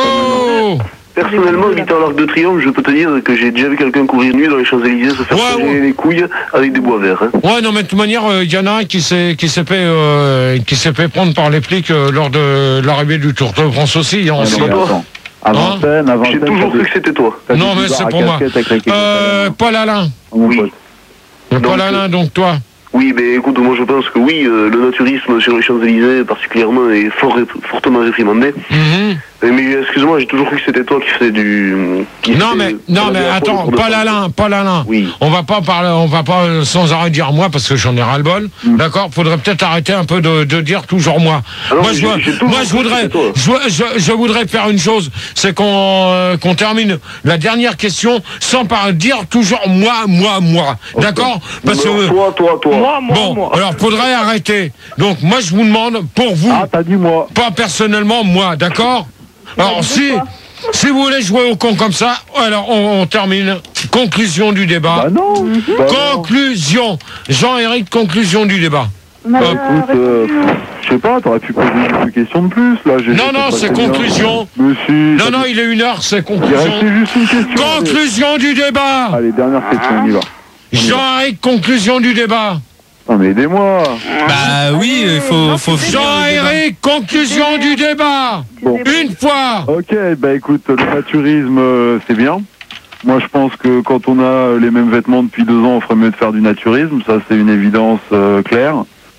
Oh. Personnellement, habitant l'Arc de Triomphe, je peux te dire que j'ai déjà vu quelqu'un courir nu dans les Champs-Élysées se faire Ouais, serrer ouais. les couilles avec des bois verts. Hein. Ouais, non, mais de toute manière, il y en a un qui s'est qui s'est fait euh, qui s'est fait prendre par les flics euh, lors de l'arrivée du Tour de France aussi. En Ah, non, mais attends. À Vincennes, à Vincennes. J'ai toujours t'as cru des- que c'était toi. t'as des Non, mais bars c'est à pour moi. casquette avec la quéquette à Euh, l'air, Paul Alain. mon Oui. pote. Paul Donc, Alain, donc toi. Oui, mais écoute, moi je pense que oui, euh, le naturisme sur les Champs-Élysées particulièrement est fort, ré- fortement réprimandé. Mhm. Euh, Mais excuse-moi, j'ai toujours cru que c'était toi qui faisais du... Qui Non faisais- mais non mais faisais la attends, fois de Paul France. Alain, Paul Alain. Oui. On va pas parler, on va pas euh, sans arrêt dire moi parce que j'en ai ras le bol. D'accord, faudrait peut-être arrêter un peu de, de dire toujours moi. Ah non, moi mais je, j'ai- vois- j'ai toujours moi je cru que voudrais, c'était toi. je, je, je voudrais faire une chose, c'est qu'on euh, qu'on termine la dernière question sans par dire toujours moi, moi, moi. D'accord, parce Non, que toi, toi, toi. Moi, moi, bon, moi. alors faudrait arrêter. Donc moi je vous demande pour vous, Ah, t'as dit moi. pas personnellement moi, d'accord. Alors si si vous voulez jouer au con comme ça, alors on, on termine. Conclusion du débat. Bah non. Bah non. Conclusion. Jean-Éric, conclusion du débat. On a Bah, la écoute, euh, réponse. je sais pas, t'aurais pu poser une question de plus, là. j'ai- Non, j'ai non, pas c'est très bien. conclusion. Mais si, Non, t'as non, dit- il est une heure, c'est Il conclusion. restait juste une question. allez. Conclusion du débat. Allez, dernière question, on y va. Jean-Éric, conclusion du débat. Non, mais aidez-moi. Bah oui, il faut, faut finir le débat. Jean-Éric, conclusion du débat. Bon. Une fois. Ok, bah écoute, le naturisme, euh, c'est bien. Moi, je pense que quand on a les mêmes vêtements depuis deux ans, on ferait mieux de faire du naturisme. Ça, c'est une évidence euh, claire.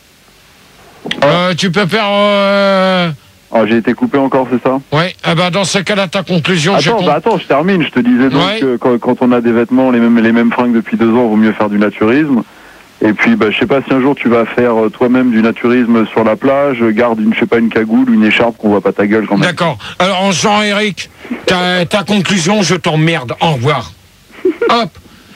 Euh, tu peux faire... Euh... Ah, j'ai été coupé encore, c'est ça? Ouais, eh ben, dans ce cas-là, ta conclusion... j'ai Attends, con- bah attends, je termine. Je te disais donc Ouais. que quand, quand on a des vêtements, les mêmes, les mêmes fringues depuis deux ans, vaut mieux faire du naturisme. Et puis, bah, je sais pas si un jour tu vas faire euh, toi-même du naturisme sur la plage, garde une, je sais pas, une cagoule ou une écharpe qu'on voit pas ta gueule quand même. D'accord. Alors, Jean-Éric, ta, ta conclusion, je t'emmerde. Au revoir. Hop.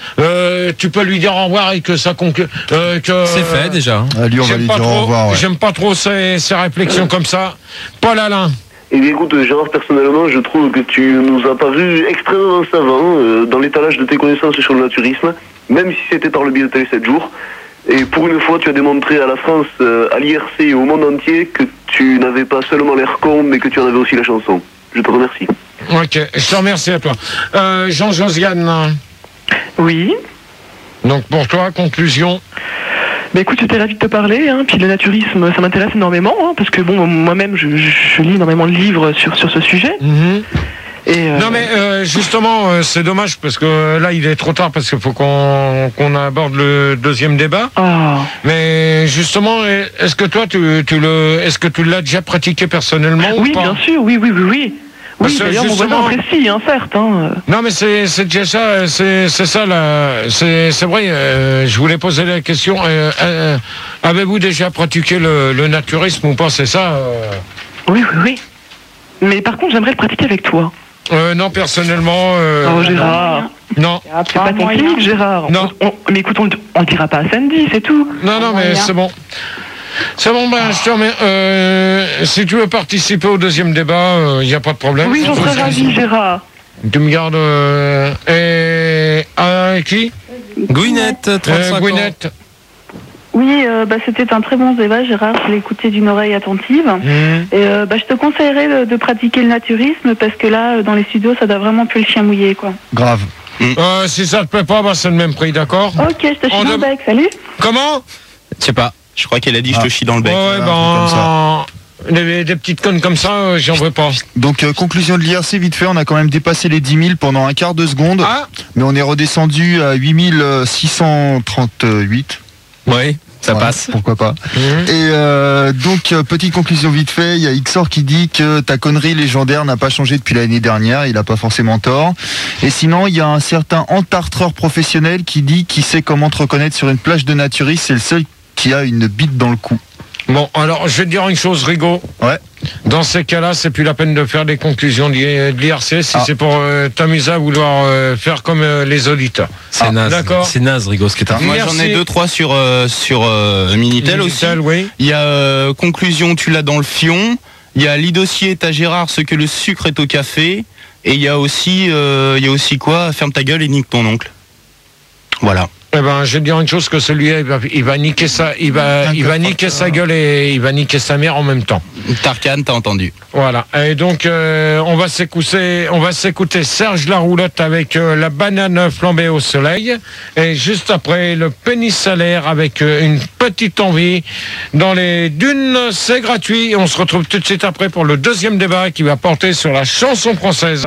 Euh, tu peux lui dire au revoir et que ça conclut. Euh, que, C'est fait déjà. Ah, lui, on va J'aime lui pas dire trop, au revoir. ouais. j'aime pas trop ces, ces réflexions comme ça. Paul Alain. Eh bien écoute, Gérard, personnellement, je trouve que tu nous as paru extrêmement savant euh, dans l'étalage de tes connaissances sur le naturisme, même si c'était par le biais de Télé sept jours. Et pour une fois, tu as démontré à la France, euh, à l'I R C et au monde entier que tu n'avais pas seulement l'air con, mais que tu en avais aussi la chanson. Je te remercie. Ok, je te remercie à toi. Euh, Jean-Josiane. Oui. Donc pour toi, conclusion. Bah écoute, j'étais ravie de te parler, hein, puis le naturisme, ça m'intéresse énormément, hein, parce que bon, moi-même, je, je- je lis énormément de livres sur, sur ce sujet. Mhm. Et, euh, Non mais euh, justement, euh, c'est dommage parce que euh, là il est trop tard parce qu'il faut qu'on qu'on aborde le deuxième débat. Ah. Mais justement, est-ce que toi tu, tu le, est-ce que tu l'as déjà pratiqué personnellement Oui, ou pas? bien sûr, oui, oui, oui, oui. Parce Oui, que d'ailleurs, mon voisin justement- apprécie, hein, certes. Hein. Non mais c'est c'est déjà ça, c'est c'est ça là, c'est c'est vrai. euh, je voulais poser la question. euh, euh, Avez-vous déjà pratiqué le, le naturisme ou pas? C'est ça. euh Oui, oui, oui. Mais par contre, j'aimerais le pratiquer avec toi. Euh, non, personnellement. Euh, Oh, Gérard. Non. C'est pas ton clic, Gérard. Non. On- mais écoute, on, le- on le dira pas à Sandy, c'est tout. Non, non, mais c'est bon. C'est bon, ben, je te remets. Euh, si tu veux participer au deuxième débat, il n'y a pas de problème. Oui, j'en serais ravi, Gérard. Tu me gardes. Euh, et. À qui? Gouinette, trente-cinq ans. Gouinette. Oui, euh, bah, c'était un très bon débat, Gérard. Je l'ai écouté d'une oreille attentive. Mmh. Et euh, bah, je te conseillerais de, de pratiquer le naturisme parce que là, euh, dans les studios, ça doit vraiment plus le chien mouillé, quoi. Grave. Euh, si ça te plaît pas, bah, c'est le même prix, d'accord? Ok, je te On chie dans le dem- bec. Salut. Comment? Je sais pas. Je crois qu'elle a dit je Ah. te chie dans le bec. Ouais, Voilà, un truc ben. Des, des petites connes comme ça, euh, j'en veux pas. Donc, euh, conclusion de l'I R C, vite fait, on a quand même dépassé les dix mille pendant un quart de seconde. Ah, Mais on est redescendu à huit mille six cent trente-huit. Ouais. Ça Ouais, passe. Pourquoi pas. Et euh, donc, euh, petite conclusion vite fait, il y a Xor qui dit que ta connerie légendaire n'a pas changé depuis l'année dernière, il n'a pas forcément tort. Et sinon, il y a un certain entartreur professionnel qui dit qu'il sait comment te reconnaître sur une plage de naturistes, c'est le seul qui a une bite dans le cou. Bon, alors, je vais te dire une chose, Rigaud. Ouais. Dans ces cas-là, c'est plus la peine de faire des conclusions de l'I R C si Ah. c'est pour euh, t'amuser à vouloir euh, faire comme euh, les auditeurs. C'est Ah, naze. d'accord. C'est naze, Rigaud, ce que t'as. Moi j'en ai Merci. deux trois sur euh, sur euh, Minitel aussi. Minitel, oui. Il y a euh, conclusion, tu l'as dans le fion. Il y a lit dossier est à Gérard, ce que le sucre est au café. Et il y a aussi euh, il y a aussi quoi, ferme ta gueule et nique ton oncle. Voilà. Eh ben, je vais te dire une chose, que celui-là, il va, il va niquer sa, il va, il va niquer sa gueule et il va niquer sa mère en même temps. Tarkan, t'as entendu. Voilà. Et donc, euh, on va s'écouter, on va s'écouter Serge Laroulotte avec euh, la banane flambée au soleil. Et juste après, le pénis salaire avec euh, une petite envie dans les dunes. C'est gratuit. Et on se retrouve tout de suite après pour le deuxième débat qui va porter sur la chanson française.